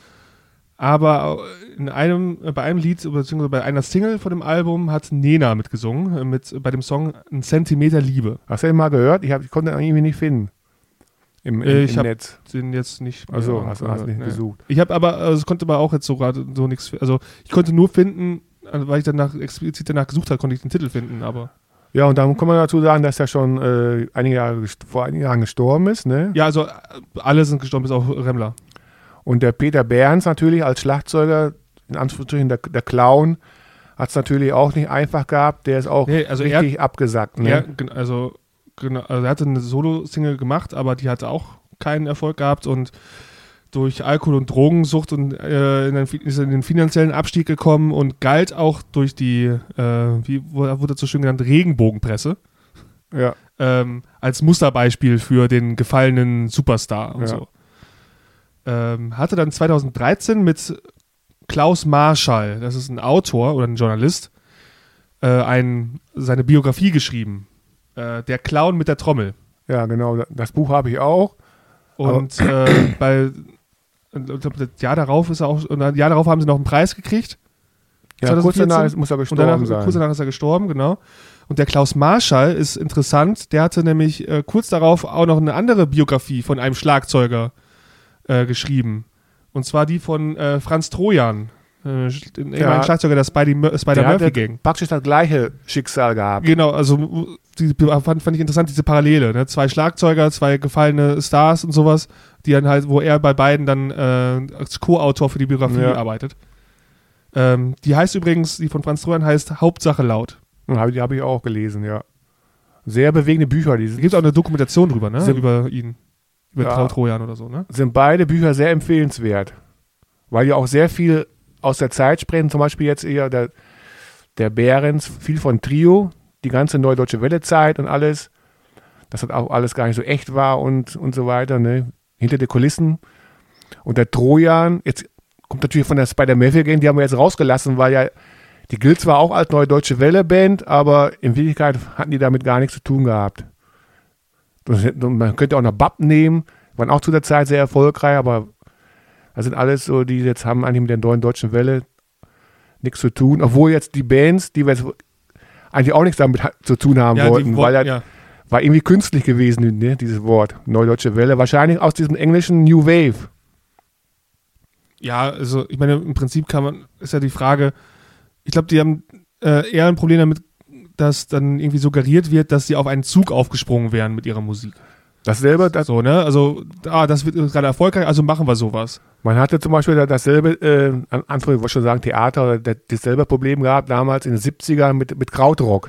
aber in einem, bei einem Lied, beziehungsweise bei einer Single von dem Album hat Nena mitgesungen, äh, mit, bei dem Song Ein Zentimeter Liebe. Hast du den mal gehört? Ich, hab, ich konnte ihn irgendwie nicht finden. Im, im, Äh, ich im hab Netz. Den jetzt nicht mehr Also, hast, hast du nicht nee. gesucht. Ich habe aber, also es konnte aber auch jetzt so gerade so nichts, also ich konnte nur finden, also weil ich danach explizit danach gesucht habe, konnte ich den Titel finden, aber. Ja, und dann kann man dazu sagen, dass er schon äh, einige Jahre, gest- vor einigen Jahren gestorben ist, ne? Ja, also äh, alle sind gestorben, bis auf Remmler. Und der Peter Behrens natürlich als Schlagzeuger, in Anführungsstrichen der, der Clown, hat es natürlich auch nicht einfach gehabt. Der ist auch Nee, also er- richtig abgesackt, ne? Ja, gen- also, genau, also er hatte eine Solo-Single gemacht, aber die hatte auch keinen Erfolg gehabt und durch Alkohol- und Drogensucht und äh, in den, ist in den finanziellen Abstieg gekommen und galt auch durch die, äh, wie wurde das so schön genannt, Regenbogenpresse, Ja. ähm, als Musterbeispiel für den gefallenen Superstar und Ja. so. Ähm, hatte dann zweitausenddreizehn mit Klaus Marschall, das ist ein Autor oder ein Journalist, äh, ein, seine Biografie geschrieben. Äh, der Clown mit der Trommel. Ja, genau. Das Buch habe ich auch. Und äh, bei, ich glaube, das Jahr darauf ist er auch, und ein Jahr darauf haben sie noch einen Preis gekriegt. Ja, kurz zweitausendvierzehn. danach ist- muss er Und gestorben danach, sein. kurz danach ist er gestorben, genau. Und der Klaus Marschall ist interessant, der hatte nämlich äh, kurz darauf auch noch eine andere Biografie von einem Schlagzeuger äh, geschrieben. Und zwar die von äh, Franz Trojan, äh, ja. ein Schlagzeuger der Spidey, Spider-Murphy-Gang. Praktisch das gleiche Schicksal gehabt. Genau, also die, fand, fand ich interessant, diese Parallele. Ne? Zwei Schlagzeuger, zwei gefallene Stars und sowas, die dann halt, wo er bei beiden dann äh, als Co-Autor für die Biografie Ja. arbeitet. Ähm, die heißt übrigens, die von Franz Trojan heißt Hauptsache laut. Hab- Die habe ich auch gelesen, ja. Sehr bewegende Bücher. Die Da sind, gibt es auch eine Dokumentation drüber, ne? Sind- Über ihn. Über Ja. Frau Trojan oder so, ne? sind beide Bücher sehr empfehlenswert. Weil die auch sehr viel aus der Zeit sprechen. Zum Beispiel jetzt eher der, der Behrens, viel von Trio, die ganze Neue Deutsche Welle-Zeit und alles. Dass das auch alles gar nicht so echt war und, und so weiter, ne? Hinter den Kulissen. Und der Trojan, jetzt kommt natürlich von der Spider-Murphy-Gang, die haben wir jetzt rausgelassen, weil ja, die gilt zwar auch als Neue Deutsche Welle-Band, aber in Wirklichkeit hatten die damit gar nichts zu tun gehabt. Und man könnte auch noch Bab nehmen, waren auch zu der Zeit sehr erfolgreich, aber das sind alles so, die jetzt haben eigentlich mit der Neuen Deutschen Welle nichts zu tun, obwohl jetzt die Bands, die wir jetzt eigentlich auch nichts damit ha- zu tun haben Ja, die wollten, woll- weil das ja. war irgendwie künstlich gewesen, ne, dieses Wort, Neue Deutsche Welle, wahrscheinlich aus diesem englischen New Wave. Ja, also ich meine, im Prinzip kann man, ist ja die Frage, ich glaube, die haben äh, eher ein Problem damit, dass dann irgendwie suggeriert wird, dass sie auf einen Zug aufgesprungen wären mit ihrer Musik. Dasselbe, das, So, ne? Also, ah, das wird gerade erfolgreich, also machen wir sowas. man hatte zum Beispiel da- dasselbe, äh, an Anfang, ich wollte schon sagen, Theater, das, dasselbe Problem gehabt damals in den siebzigern mit, mit Krautrock.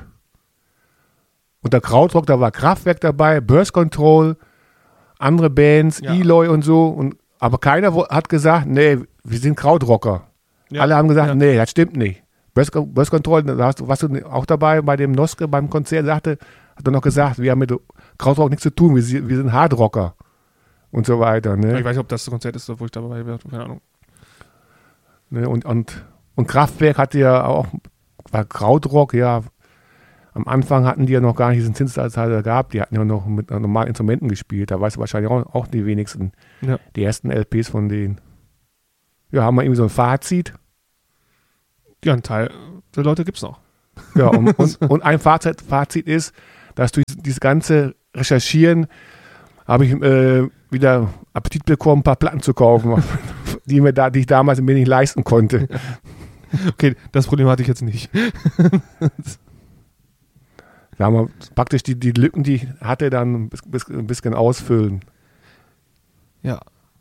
Und der Krautrock, da war Kraftwerk dabei, Birth Control, andere Bands, Ja. Eloy und so. Und, aber keiner wo, hat gesagt, nee, wir sind Krautrocker. Ja. Alle haben gesagt, Ja. nee, das stimmt nicht. Birth, Birth Control, da warst du, warst du auch dabei bei dem Noske beim Konzert, sagte, hat er noch gesagt, wir haben mit Krautrock nichts zu tun, wir, sind- wir sind Hardrocker. Und so weiter. Ne? Ich weiß nicht, ob das das Konzert ist, wo ich dabei war, keine Ahnung. Ne, und, und, und Kraftwerk hatte ja auch, war Krautrock, ja, am Anfang hatten die ja noch gar nicht diesen Synthesizer gehabt, die hatten ja noch mit normalen Instrumenten gespielt, da weißt du wahrscheinlich auch, auch die wenigsten, Ja. die ersten L Ps von denen. Ja, haben wir irgendwie so ein Fazit. Ja, ein Teil der Leute gibt's noch. Ja, und, und, und ein Fazit, Fazit ist, dass durch dieses ganze Recherchieren habe ich äh, wieder Appetit bekommen, ein paar Platten zu kaufen, die, mir da, die ich damals mir nicht leisten konnte. Okay, das Problem hatte ich jetzt nicht. Da haben wir praktisch die, die Lücken, die ich hatte, dann ein bisschen, ein bisschen ausfüllen. Ja.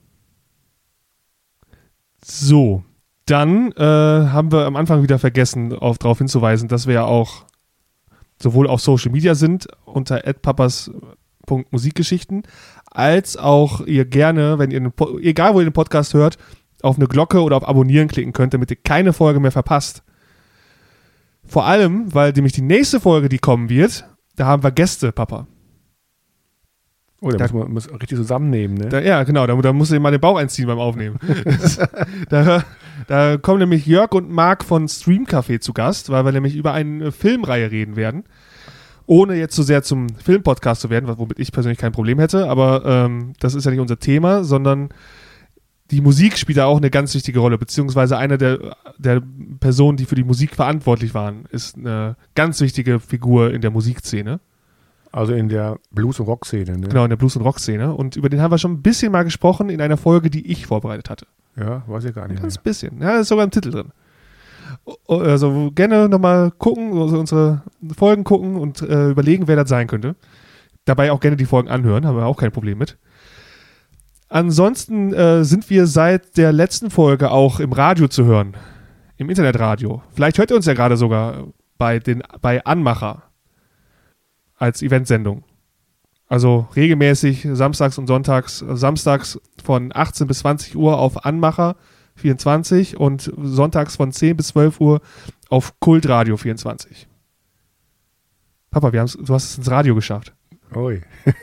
So, dann äh, haben wir am Anfang wieder vergessen, auf, darauf hinzuweisen, dass wir ja auch sowohl auf Social Media sind, unter at papas punkt musikgeschichten, als auch ihr gerne, wenn ihr, einen, egal wo ihr den Podcast hört, auf eine Glocke oder auf Abonnieren klicken könnt, damit ihr keine Folge mehr verpasst. Vor allem, weil nämlich die nächste Folge, die kommen wird, da haben wir Gäste, Papa. Oh, da, Da- muss man muss richtig zusammennehmen, ne? Da, ja, genau, da, da musst du dir mal den Bauch einziehen beim Aufnehmen. da, da kommen nämlich Jörg und Marc von Stream Café zu Gast, weil wir nämlich über eine Filmreihe reden werden. Ohne jetzt so sehr zum Filmpodcast zu werden, womit ich persönlich kein Problem hätte, aber ähm, das ist ja nicht unser Thema, sondern die Musik spielt da auch eine ganz wichtige Rolle, beziehungsweise eine der, der Personen, die für die Musik verantwortlich waren, ist eine ganz wichtige Figur in der Musikszene. Also in der Blues- und Rock-Szene, ne? Genau, in der Blues- und Rock-Szene. Und über den haben wir schon ein bisschen mal gesprochen in einer Folge, die ich vorbereitet hatte. Ja, weiß ich gar nicht Ein mehr. ganz bisschen. Ja, ist sogar im Titel drin. O- Also gerne nochmal gucken, also unsere Folgen gucken und äh, überlegen, wer das sein könnte. Dabei auch gerne die Folgen anhören, haben wir auch kein Problem mit. Ansonsten äh, sind wir seit der letzten Folge auch im Radio zu hören. Im Internetradio. Vielleicht hört ihr uns ja gerade sogar bei, den, bei Anmacher als Eventsendung. Also regelmäßig samstags und sonntags, äh, samstags von achtzehn bis zwanzig Uhr auf Anmacher vierundzwanzig und sonntags von zehn bis zwölf Uhr auf Kultradio vierundzwanzig. Papa, wir haben's, du hast es ins Radio geschafft. Ui.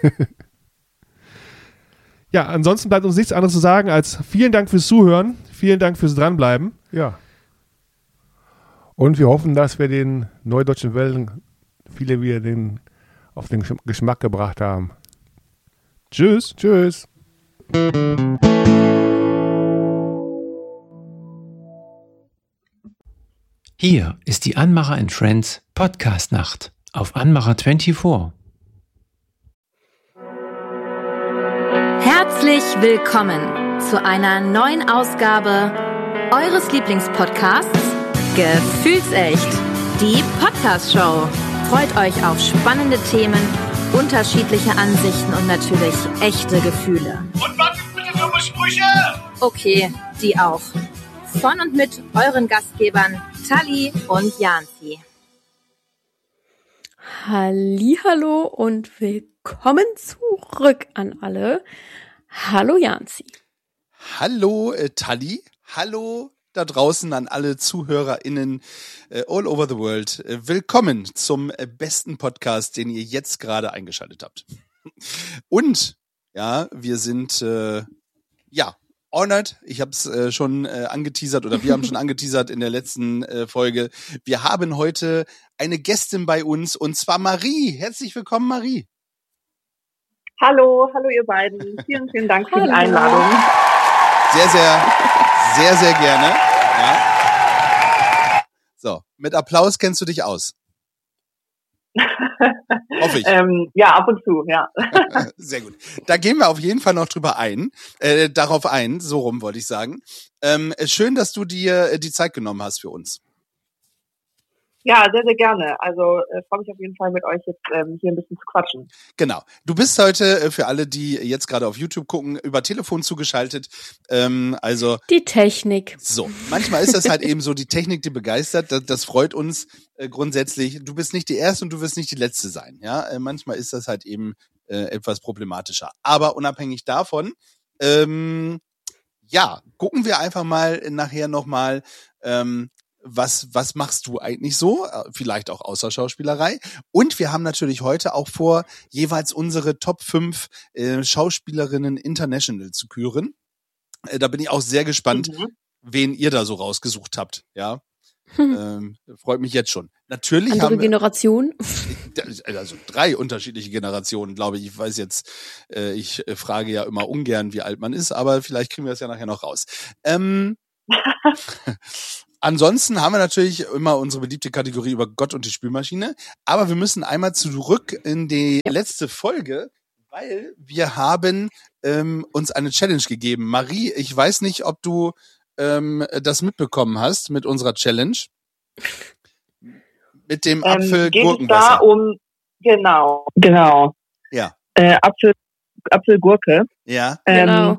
Ja, ansonsten bleibt uns nichts anderes zu sagen als vielen Dank fürs Zuhören, vielen Dank fürs Dranbleiben. Ja. Und wir hoffen, dass wir den Neudeutschen Wellen viele wieder den, auf den Gesch- Geschmack gebracht haben. Tschüss. Tschüss. Hier ist die Anmacher and Friends Podcast Nacht auf Anmacher vierundzwanzig. Herzlich willkommen zu einer neuen Ausgabe eures Lieblingspodcasts Gefühlsecht, die Podcast-Show. Freut euch auf spannende Themen, unterschiedliche Ansichten und natürlich echte Gefühle. Und was ist bitte dumme Sprüche? Okay, die auch. Von und mit euren Gastgebern Tali und Janzi. Hallihallo und willkommen zurück an alle. Hallo Janzi. Hallo äh, Tali, hallo da draußen an alle ZuhörerInnen äh, all over the world. Äh, willkommen zum äh, besten Podcast, den ihr jetzt gerade eingeschaltet habt. Und ja, wir sind äh, ja honored. Ich habe es äh, schon äh, angeteasert oder wir haben schon angeteasert in der letzten äh, Folge. Wir haben heute eine Gästin bei uns und zwar Marie. Herzlich willkommen, Marie. Hallo, hallo ihr beiden. Vielen, vielen Dank für die Hallo. Einladung. Sehr, sehr, sehr, sehr gerne. Ja. So, mit Applaus kennst du dich aus. Hoffe ich. ähm, ja, ab und zu, ja. Sehr gut. Da gehen wir auf jeden Fall noch drüber ein, äh, darauf ein, so rum wollte ich sagen. Ähm, schön, dass du dir äh, die Zeit genommen hast für uns. Ja, sehr, sehr gerne. Also äh, freue mich auf jeden Fall mit euch jetzt ähm, hier ein bisschen zu quatschen. Genau. Du bist heute, äh, für alle, die jetzt gerade auf YouTube gucken, über Telefon zugeschaltet. Ähm, also Die Technik. so, manchmal ist das halt eben so, die Technik, die begeistert, das, das freut uns äh, grundsätzlich. Du bist nicht die Erste und du wirst nicht die Letzte sein. Ja, äh, manchmal ist das halt eben äh, etwas problematischer. Aber unabhängig davon, ähm, ja, gucken wir einfach mal nachher nochmal, ähm, was, was machst du eigentlich so? Äh, Vielleicht auch außer Schauspielerei. Und wir haben natürlich heute auch vor, jeweils unsere Top fünf äh, Schauspielerinnen International zu küren. Äh, da bin ich auch sehr gespannt, Mhm. wen ihr da so rausgesucht habt, ja. Ähm, freut mich jetzt schon. Natürlich Andere haben wir, Generation. also drei unterschiedliche Generationen, glaube ich. Ich weiß jetzt, äh, ich äh, frage ja immer ungern, wie alt man ist, aber vielleicht kriegen wir das ja nachher noch raus. Ähm, ansonsten haben wir natürlich immer unsere beliebte Kategorie über Gott und die Spülmaschine, aber wir müssen einmal zurück in die letzte Folge, weil wir haben ähm, uns eine Challenge gegeben. Marie, ich weiß nicht, ob du ähm, das mitbekommen hast mit unserer Challenge. Mit dem Ähm, Apfel geht es da Gurkenwasser. um, genau, genau, Ja, äh, Apfel, Apfelgurke. ja, Ähm, Genau.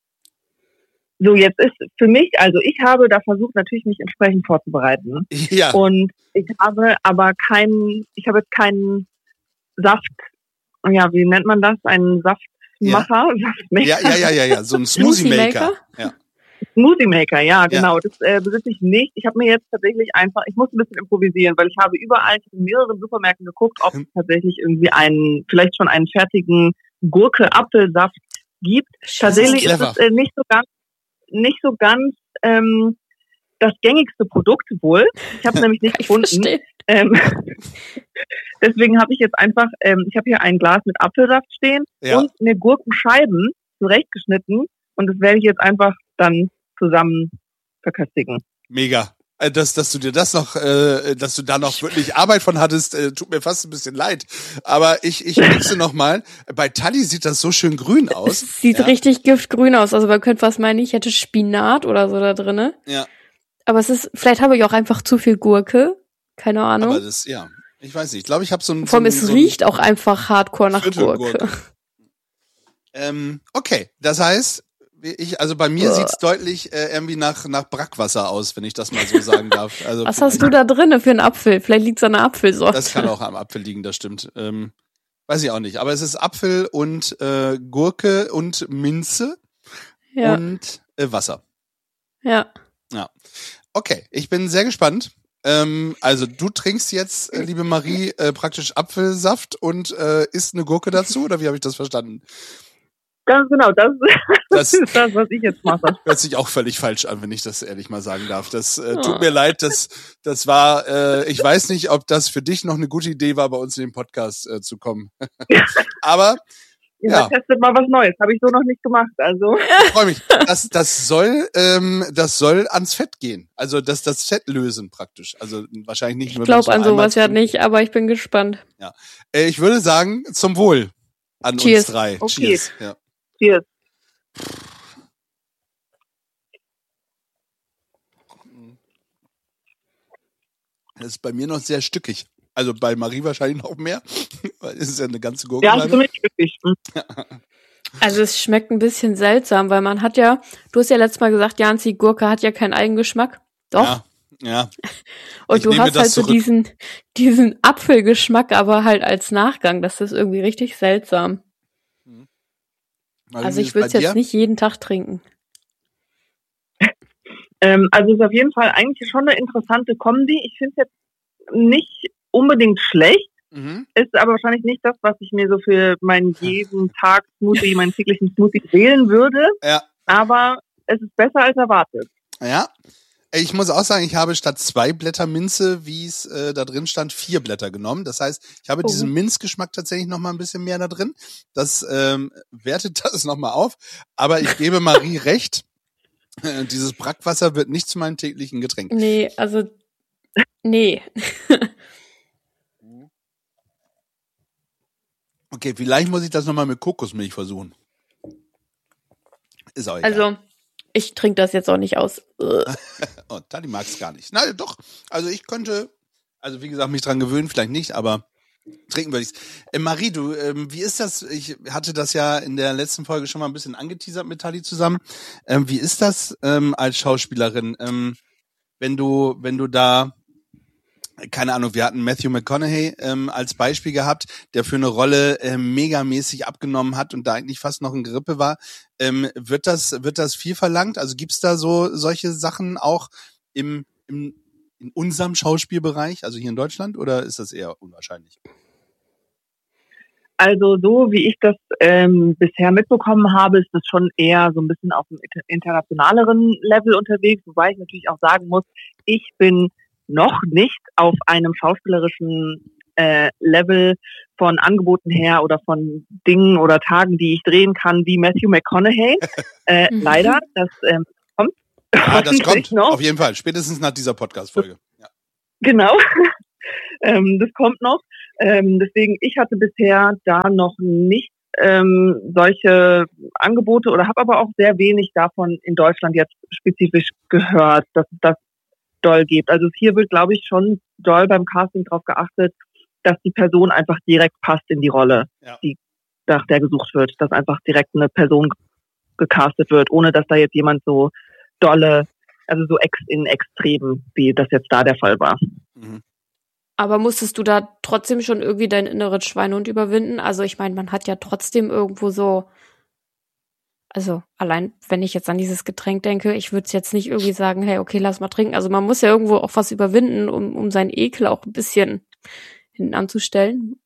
So, jetzt ist für mich, also ich habe da versucht, natürlich mich entsprechend vorzubereiten. ja. Und ich habe aber keinen, ich habe jetzt keinen Saft, ja, wie nennt man das? Einen Saftmacher? Saftmaker? Ja, ja, ja, ja, ja, so ein Smoothie Maker. Ja. Smoothie Maker, ja, genau. Das äh, besitze ich nicht. Ich habe mir jetzt tatsächlich einfach, ich muss ein bisschen improvisieren, weil ich habe überall in mehreren Supermärkten geguckt, ob es tatsächlich irgendwie einen, vielleicht schon einen fertigen Gurke-Apfelsaft gibt. Tatsächlich ist clever. es äh, nicht so ganz, nicht so ganz ähm, das gängigste Produkt wohl. Ich habe nämlich nicht Ich gefunden. verstehe. Ähm, deswegen habe ich jetzt einfach, ähm, ich habe hier ein Glas mit Apfelsaft stehen Ja. und mir Gurkenscheiben zurechtgeschnitten und das werde ich jetzt einfach dann zusammen verköstigen. Mega. Äh, Dass, dass du dir das noch, äh, dass du da noch wirklich Arbeit von hattest, äh, tut mir fast ein bisschen leid. Aber ich, ich mixe noch mal. Bei Tali sieht das so schön grün aus. Es sieht ja? richtig giftgrün aus. Also man könnte fast meinen, ich hätte Spinat oder so da drinne. Ja, Aber es ist, vielleicht habe ich auch einfach zu viel Gurke. Keine Ahnung. aber das, ja. Ich weiß nicht. Ich glaube, ich habe so ein... Vor allem, so ein, es so ein riecht auch einfach hardcore nach Viertelgurke. Gurke. Ähm, okay, das heißt, ich, also bei mir Uah. sieht's deutlich äh, irgendwie nach, nach Brackwasser aus, wenn ich das mal so sagen darf. Also, Was hast du da drinne für einen Apfel? Vielleicht liegt's an der Apfelsorte. Das kann auch am Apfel liegen, das stimmt. Ähm, weiß ich auch nicht. Aber es ist Apfel und äh, Gurke und Minze Ja, und äh, Wasser. ja. Ja. Okay, ich bin sehr gespannt. Ähm, also du trinkst jetzt, äh, liebe Marie, äh, praktisch Apfelsaft und äh, isst eine Gurke dazu, oder wie habe ich das verstanden? Ganz genau, das, Das- das ist das, was ich jetzt mache. Hört sich auch völlig falsch an, wenn ich das ehrlich mal sagen darf. Das äh, Oh. tut mir leid, das, das war, äh, ich weiß nicht, ob das für dich noch eine gute Idee war, bei uns in den Podcast äh, zu kommen. Aber Ja, Ja. testet mal was Neues. Habe ich so noch nicht gemacht. Also ich freue mich. Das, das soll, ähm, das soll ans Fett gehen. Also das, das Fett lösen praktisch. Also wahrscheinlich nicht Ich nur. glaube so an sowas ja einmal- nicht, aber ich bin gespannt. Äh, ich würde sagen, zum Wohl an Cheers. uns drei. Okay. Cheers. Ja. cheers. Das ist bei mir noch sehr stückig. Also bei Marie wahrscheinlich noch mehr, weil es ist ja eine ganze Gurke. Ja, ziemlich glücklich. Also es schmeckt ein bisschen seltsam, weil man hat ja, du hast ja letztes Mal gesagt, Janzi, Gurke hat ja keinen Eigengeschmack. Doch. Ja, ja. Und ich du nehme hast das halt so zurück. diesen, diesen Apfelgeschmack, aber halt als Nachgang. Das ist irgendwie richtig seltsam. Marie, Also wie ich ist würde es bei jetzt dir? nicht jeden Tag trinken. Ähm, also es ist auf jeden Fall eigentlich schon eine interessante Kombi. Ich finde es jetzt nicht unbedingt schlecht, Mhm. ist aber wahrscheinlich nicht das, was ich mir so für meinen jeden Tag Smoothie, meinen täglichen Smoothie wählen würde. Ja. Aber es ist besser als erwartet. Ja. Ich muss auch sagen, ich habe statt zwei Blätter Minze, wie es äh, da drin stand, vier Blätter genommen. Das heißt, ich habe Oh. diesen Minzgeschmack tatsächlich noch mal ein bisschen mehr da drin. Das ähm, wertet das noch mal auf. Aber ich gebe Marie recht. Äh, dieses Brackwasser wird nicht zu meinem täglichen Getränk. Nee, also, nee. Okay, vielleicht muss ich das noch mal mit Kokosmilch versuchen. Ist auch egal. Also, ich trinke das jetzt auch nicht aus. Ugh. Oh, Tali mag es gar nicht. Na doch, also ich könnte, also wie gesagt, mich dran gewöhnen, vielleicht nicht, aber trinken würde ich's. Äh, Marie, du, ähm, wie ist das? Ich hatte das ja in der letzten Folge schon mal ein bisschen angeteasert mit Tali zusammen. Ähm, wie ist das ähm, als Schauspielerin, ähm, wenn du, wenn du da, keine Ahnung, wir hatten Matthew McConaughey ähm, als Beispiel gehabt, der für eine Rolle ähm, megamäßig abgenommen hat und da eigentlich fast noch in Grippe war. Ähm, wird das, wird das viel verlangt? Also gibt's da so solche Sachen auch im, im in unserem Schauspielbereich, also hier in Deutschland, oder ist das eher unwahrscheinlich? Also so wie ich das ähm, bisher mitbekommen habe, ist das schon eher so ein bisschen auf einem inter- internationaleren Level unterwegs, wobei ich natürlich auch sagen muss, ich bin noch nicht auf einem schauspielerischen äh, Level von Angeboten her oder von Dingen oder Tagen, die ich drehen kann, wie Matthew McConaughey. Äh, leider, das ähm, kommt. Ja, das kommt, noch. auf jeden Fall, spätestens nach dieser Podcast-Folge. Ja. Genau, ähm, das kommt noch. Ähm, deswegen, ich hatte bisher da noch nicht ähm, solche Angebote oder habe aber auch sehr wenig davon in Deutschland jetzt spezifisch gehört, dass es das doll gibt. Also hier wird, glaube ich, schon doll beim Casting drauf geachtet, dass die Person einfach direkt passt in die Rolle, ja. die nach der gesucht wird, dass einfach direkt eine Person gecastet wird, ohne dass da jetzt jemand so dolle, also so ex in Extremen, wie das jetzt da der Fall war. Mhm. Aber musstest du da trotzdem schon irgendwie deinen inneren Schweinehund überwinden? Also ich meine, man hat ja trotzdem irgendwo so, also allein, wenn ich jetzt an dieses Getränk denke, ich würde es jetzt nicht irgendwie sagen, hey, okay, lass mal trinken. Also man muss ja irgendwo auch was überwinden, um, um seinen Ekel auch ein bisschen hinten anzustellen.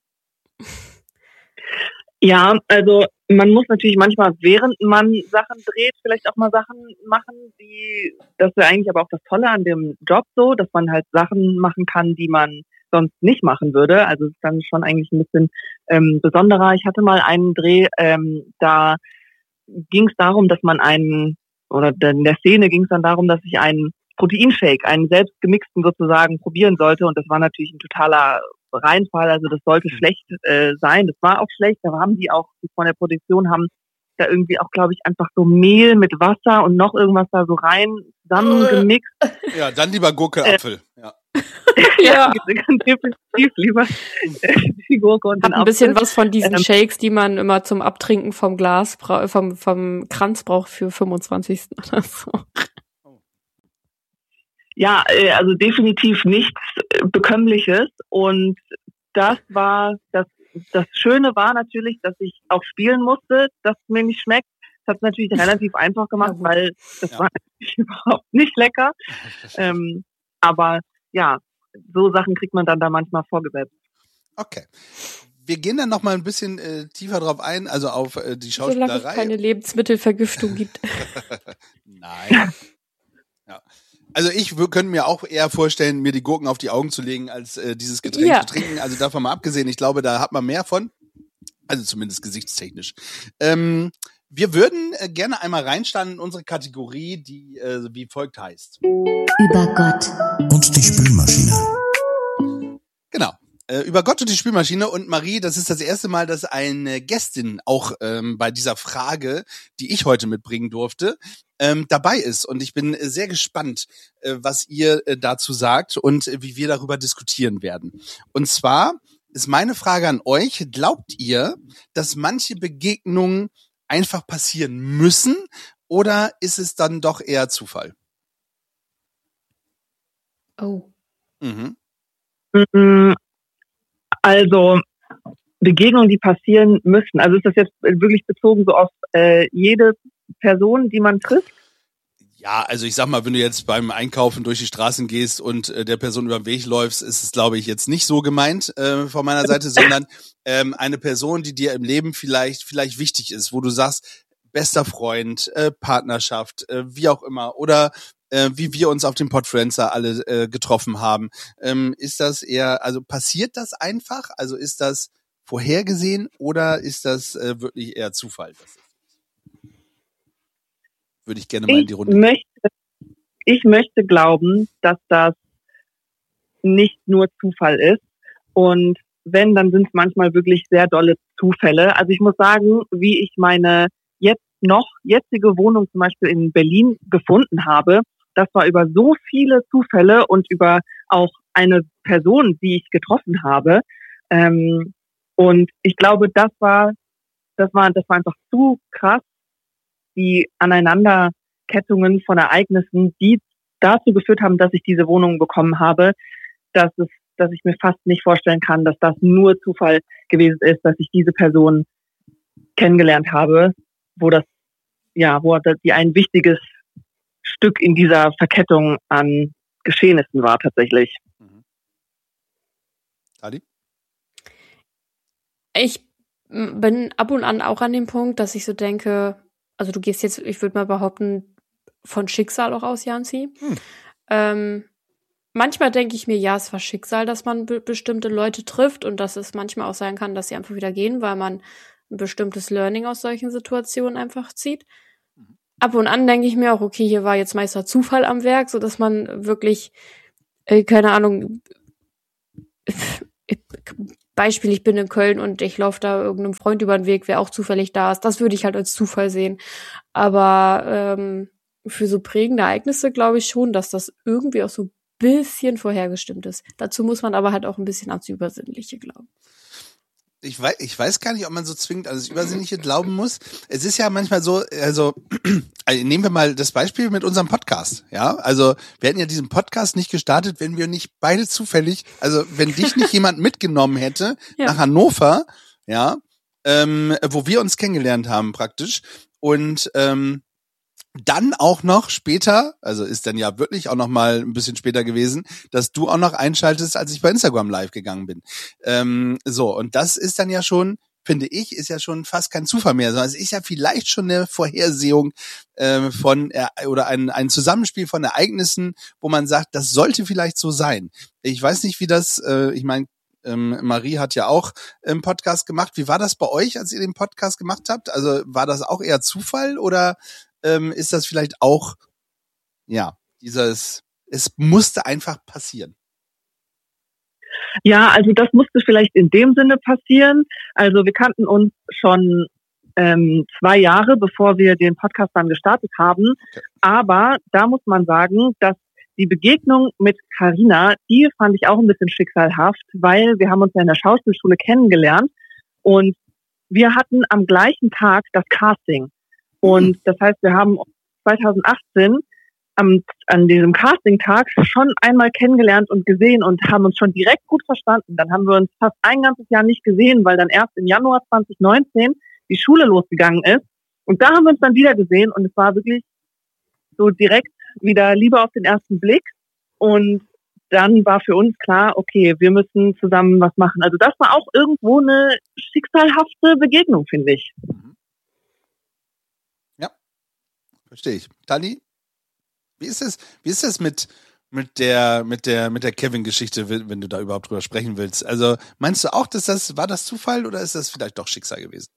Ja, also man muss natürlich manchmal, während man Sachen dreht, vielleicht auch mal Sachen machen, die, das wäre eigentlich aber auch das Tolle an dem Job so, dass man halt Sachen machen kann, die man sonst nicht machen würde. Also es ist dann schon eigentlich ein bisschen ähm, besonderer. Ich hatte mal einen Dreh, ähm, da ging es darum, dass man einen, oder in der Szene ging es dann darum, dass ich einen Proteinshake, einen selbst gemixten sozusagen, probieren sollte. Und das war natürlich ein totaler Reinfall, also das sollte schlecht äh, sein. Das war auch schlecht. Da haben die auch, die von der Produktion haben da irgendwie auch, glaube ich, einfach so Mehl mit Wasser und noch irgendwas da so rein zusammengemixt. Ja, dann lieber Gurke, Apfel. Ja. Ja, definitiv lieber die Gurke und Hat den ein bisschen Apfel. was von diesen Ähm, Shakes, die man immer zum Abtrinken vom Glas, bra- vom, vom Kranz braucht für fünfundzwanzigsten oder so. Ja, äh, also definitiv nichts äh, Bekömmliches. Und das war, das, das Schöne war natürlich, dass ich auch spielen musste, dass es mir nicht schmeckt. Das hat es natürlich relativ einfach gemacht, Ja, gut. weil das Ja. war natürlich überhaupt nicht lecker. Ähm, aber ja, so Sachen kriegt man dann da manchmal vorgesetzt. Okay. Wir gehen dann noch mal ein bisschen äh, tiefer drauf ein, also auf äh, die Solange es Schauspielerei. keine Lebensmittelvergiftung gibt. Nein. Ja. Also ich wür- könnte mir auch eher vorstellen, mir die Gurken auf die Augen zu legen, als äh, dieses Getränk Ja. zu trinken. Also davon mal abgesehen, ich glaube, da hat man mehr von. Also zumindest gesichtstechnisch. Ähm, wir würden äh, gerne einmal reinstarten in unsere Kategorie, die äh, wie folgt heißt. Über Gott Und die Spülmaschine. Genau. Äh, über Gott und die Spülmaschine. Und Marie, das ist das erste Mal, dass eine Gästin auch ähm, bei dieser Frage, die ich heute mitbringen durfte, ähm, dabei ist. Und ich bin äh, sehr gespannt, äh, was ihr äh, dazu sagt und äh, wie wir darüber diskutieren werden. Und zwar ist meine Frage an euch, glaubt ihr, dass manche Begegnungen einfach passieren müssen oder ist es dann doch eher Zufall? Oh. Mhm. Mm, Also Begegnungen, die passieren müssten. Also ist das jetzt wirklich bezogen so auf äh, jede Person, die man trifft? Ja, also ich sag mal, wenn du jetzt beim Einkaufen durch die Straßen gehst und äh, der Person über den Weg läufst, ist es, glaube ich, jetzt nicht so gemeint äh, von meiner Seite, sondern ähm, eine Person, die dir im Leben vielleicht vielleicht wichtig ist, wo du sagst, bester Freund, äh, Partnerschaft, äh, wie auch immer, oder äh, wie wir uns auf dem Podfluencer alle äh, getroffen haben. Ähm, ist das eher, also passiert das einfach? Also ist das vorhergesehen oder ist das äh, wirklich eher Zufall? Das ist, würde ich gerne mal in die Ich Runde. möchte, ich möchte glauben, dass das nicht nur Zufall ist. Und wenn, dann sind es manchmal wirklich sehr dolle Zufälle. Also ich muss sagen, wie ich meine jetzt noch jetzige Wohnung zum Beispiel in Berlin gefunden habe, das war über so viele Zufälle und über auch eine Person, die ich getroffen habe. Ähm, und ich glaube, das war, das war, das war einfach zu krass, die Aneinanderkettungen von Ereignissen, die dazu geführt haben, dass ich diese Wohnung bekommen habe, dass es, dass ich mir fast nicht vorstellen kann, dass das nur Zufall gewesen ist, dass ich diese Person kennengelernt habe, wo das, ja, wo die ein wichtiges Stück in dieser Verkettung an Geschehnissen war tatsächlich. Mhm. Adi? Ich m, bin ab und an auch an dem Punkt, dass ich so denke, also du gehst jetzt, ich würde mal behaupten, von Schicksal auch aus, Janzi. Hm. Ähm, manchmal denke ich mir, ja, es war Schicksal, dass man be- bestimmte Leute trifft und dass es manchmal auch sein kann, dass sie einfach wieder gehen, weil man ein bestimmtes Learning aus solchen Situationen einfach zieht. Ab und an denke ich mir auch, okay, hier war jetzt meister Zufall am Werk, so dass man wirklich, äh, keine Ahnung, Beispiel, ich bin in Köln und ich laufe da irgendeinem Freund über den Weg, wer auch zufällig da ist. Das würde ich halt als Zufall sehen. Aber ähm, für so prägende Ereignisse glaube ich schon, dass das irgendwie auch so ein bisschen vorhergestimmt ist. Dazu muss man aber halt auch ein bisschen ans Übersinnliche glauben. Ich weiß, ich weiß gar nicht, ob man so zwingend an das Übersinnliche glauben muss. Es ist ja manchmal so, also, also nehmen wir mal das Beispiel mit unserem Podcast, ja. Also wir hätten ja diesen Podcast nicht gestartet, wenn wir nicht beide zufällig, also wenn dich nicht jemand mitgenommen hätte Ja. nach Hannover, ja, ähm, wo wir uns kennengelernt haben praktisch und ähm, dann auch noch später, also ist dann ja wirklich auch noch mal ein bisschen später gewesen, dass du auch noch einschaltest, als ich bei Instagram live gegangen bin. Ähm, so, und das ist dann ja schon, finde ich, ist ja schon fast kein Zufall mehr, sondern es ist ja vielleicht schon eine Vorhersehung äh, von äh, oder ein, ein Zusammenspiel von Ereignissen, wo man sagt, das sollte vielleicht so sein. Ich weiß nicht, wie das, äh, ich meine, ähm, Marie hat ja auch einen Podcast gemacht. Wie war das bei euch, als ihr den Podcast gemacht habt? Also war das auch eher Zufall oder ähm, ist das vielleicht auch, ja, dieses, es musste einfach passieren? Ja, also das musste vielleicht in dem Sinne passieren. Also wir kannten uns schon ähm, zwei Jahre, bevor wir den Podcast dann gestartet haben. Okay. Aber da muss man sagen, dass die Begegnung mit Carina, die fand ich auch ein bisschen schicksalhaft, weil wir haben uns ja in der Schauspielschule kennengelernt und wir hatten am gleichen Tag das Casting. Und das heißt, wir haben zwanzig achtzehn am, an diesem Casting-Tag schon einmal kennengelernt und gesehen und haben uns schon direkt gut verstanden. Dann haben wir uns fast ein ganzes Jahr nicht gesehen, weil dann erst im Januar zwanzig neunzehn die Schule losgegangen ist. Und da haben wir uns dann wieder gesehen und es war wirklich so direkt wieder Liebe auf den ersten Blick. Und dann war für uns klar, okay, wir müssen zusammen was machen. Also das war auch irgendwo eine schicksalhafte Begegnung, finde ich. Verstehe ich. Tali, wie ist es, wie ist es mit, mit der, mit der, mit der Kevin-Geschichte, wenn du da überhaupt drüber sprechen willst? Also, meinst du auch, dass das, war das Zufall oder ist das vielleicht doch Schicksal gewesen?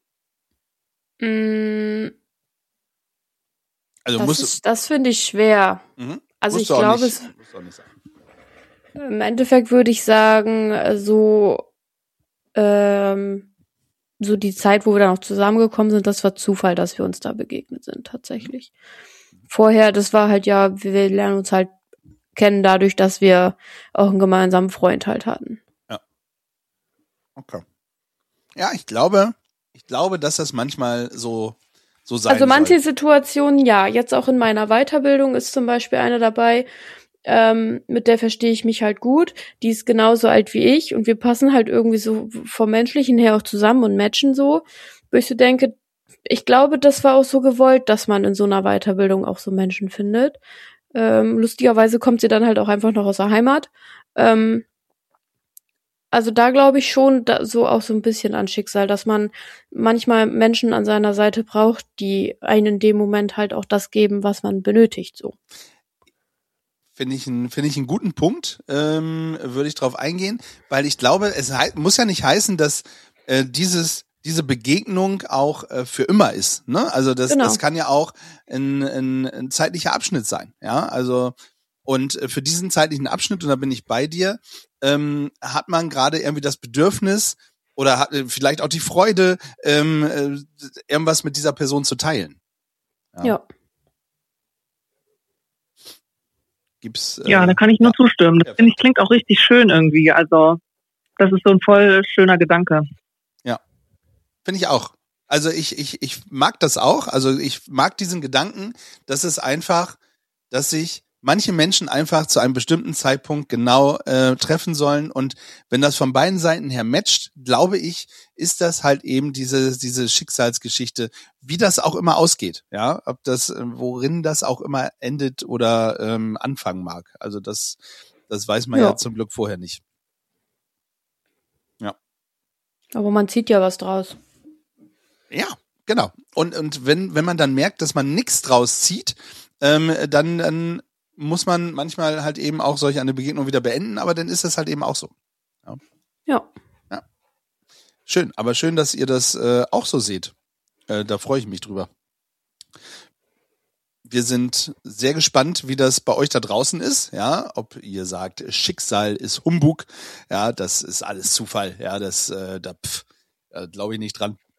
Mm, Also, das musst ist, das finde ich schwer. du, mhm. Also Musst ich du auch glaube, nicht, es, musst du auch nicht sagen. im Endeffekt würde ich sagen, so, ähm, so die Zeit, wo wir dann auch zusammengekommen sind, das war Zufall, dass wir uns da begegnet sind, tatsächlich. Vorher, das war halt ja, wir lernen uns halt kennen dadurch, dass wir auch einen gemeinsamen Freund halt hatten. Ja. Okay. Ja, ich glaube, ich glaube, dass das manchmal so, so sein Also manche soll. Situationen, ja. Jetzt auch in meiner Weiterbildung ist zum Beispiel eine dabei, ähm, mit der verstehe ich mich halt gut. Die ist genauso alt wie ich und wir passen halt irgendwie so vom Menschlichen her auch zusammen und matchen so. Wo ich so denke, ich glaube, das war auch so gewollt, dass man in so einer Weiterbildung auch so Menschen findet. Ähm, lustigerweise kommt sie dann halt auch einfach noch aus der Heimat. Ähm, also da glaube ich schon da, so auch so ein bisschen an Schicksal, dass man manchmal Menschen an seiner Seite braucht, die einen in dem Moment halt auch das geben, was man benötigt, so. Finde ich, ein, finde ich einen guten Punkt, ähm, würde ich drauf eingehen, weil ich glaube, es hei- muss ja nicht heißen, dass äh, dieses diese Begegnung auch äh, für immer ist. Ne? Also das, Genau. das kann ja auch ein, ein, ein zeitlicher Abschnitt sein. Ja, also und äh, für diesen zeitlichen Abschnitt, und da bin ich bei dir, ähm, hat man gerade irgendwie das Bedürfnis oder hat äh, vielleicht auch die Freude, ähm, äh, irgendwas mit dieser Person zu teilen. Ja. ja. Gibt's, äh, Ja, da kann ich nur ja. zustimmen. Das Ja. finde ich klingt auch richtig schön irgendwie. Also das ist so ein voll schöner Gedanke. Finde ich auch. Also ich, ich, ich mag das auch. Also ich mag diesen Gedanken, dass es einfach, dass sich manche Menschen einfach zu einem bestimmten Zeitpunkt genau äh, treffen sollen. Und wenn das von beiden Seiten her matcht, glaube ich, ist das halt eben diese, diese Schicksalsgeschichte, wie das auch immer ausgeht. Ja, ob das, worin das auch immer endet oder ähm, anfangen mag. Also das, das weiß man ja. ja zum Glück vorher nicht. Ja. Aber man zieht ja was draus. Ja, genau. Und und wenn wenn man dann merkt, dass man nichts draus zieht, ähm, dann dann muss man manchmal halt eben auch solch eine Begegnung wieder beenden, aber dann ist es halt eben auch so. Ja. Ja. ja. Schön, aber schön, dass ihr das äh, auch so seht. Äh, da freue ich mich drüber. Wir sind sehr gespannt, wie das bei euch da draußen ist, ja, ob ihr sagt, Schicksal ist Humbug, ja, das ist alles Zufall, ja, das, äh, da, pff, äh, glaube ich nicht dran.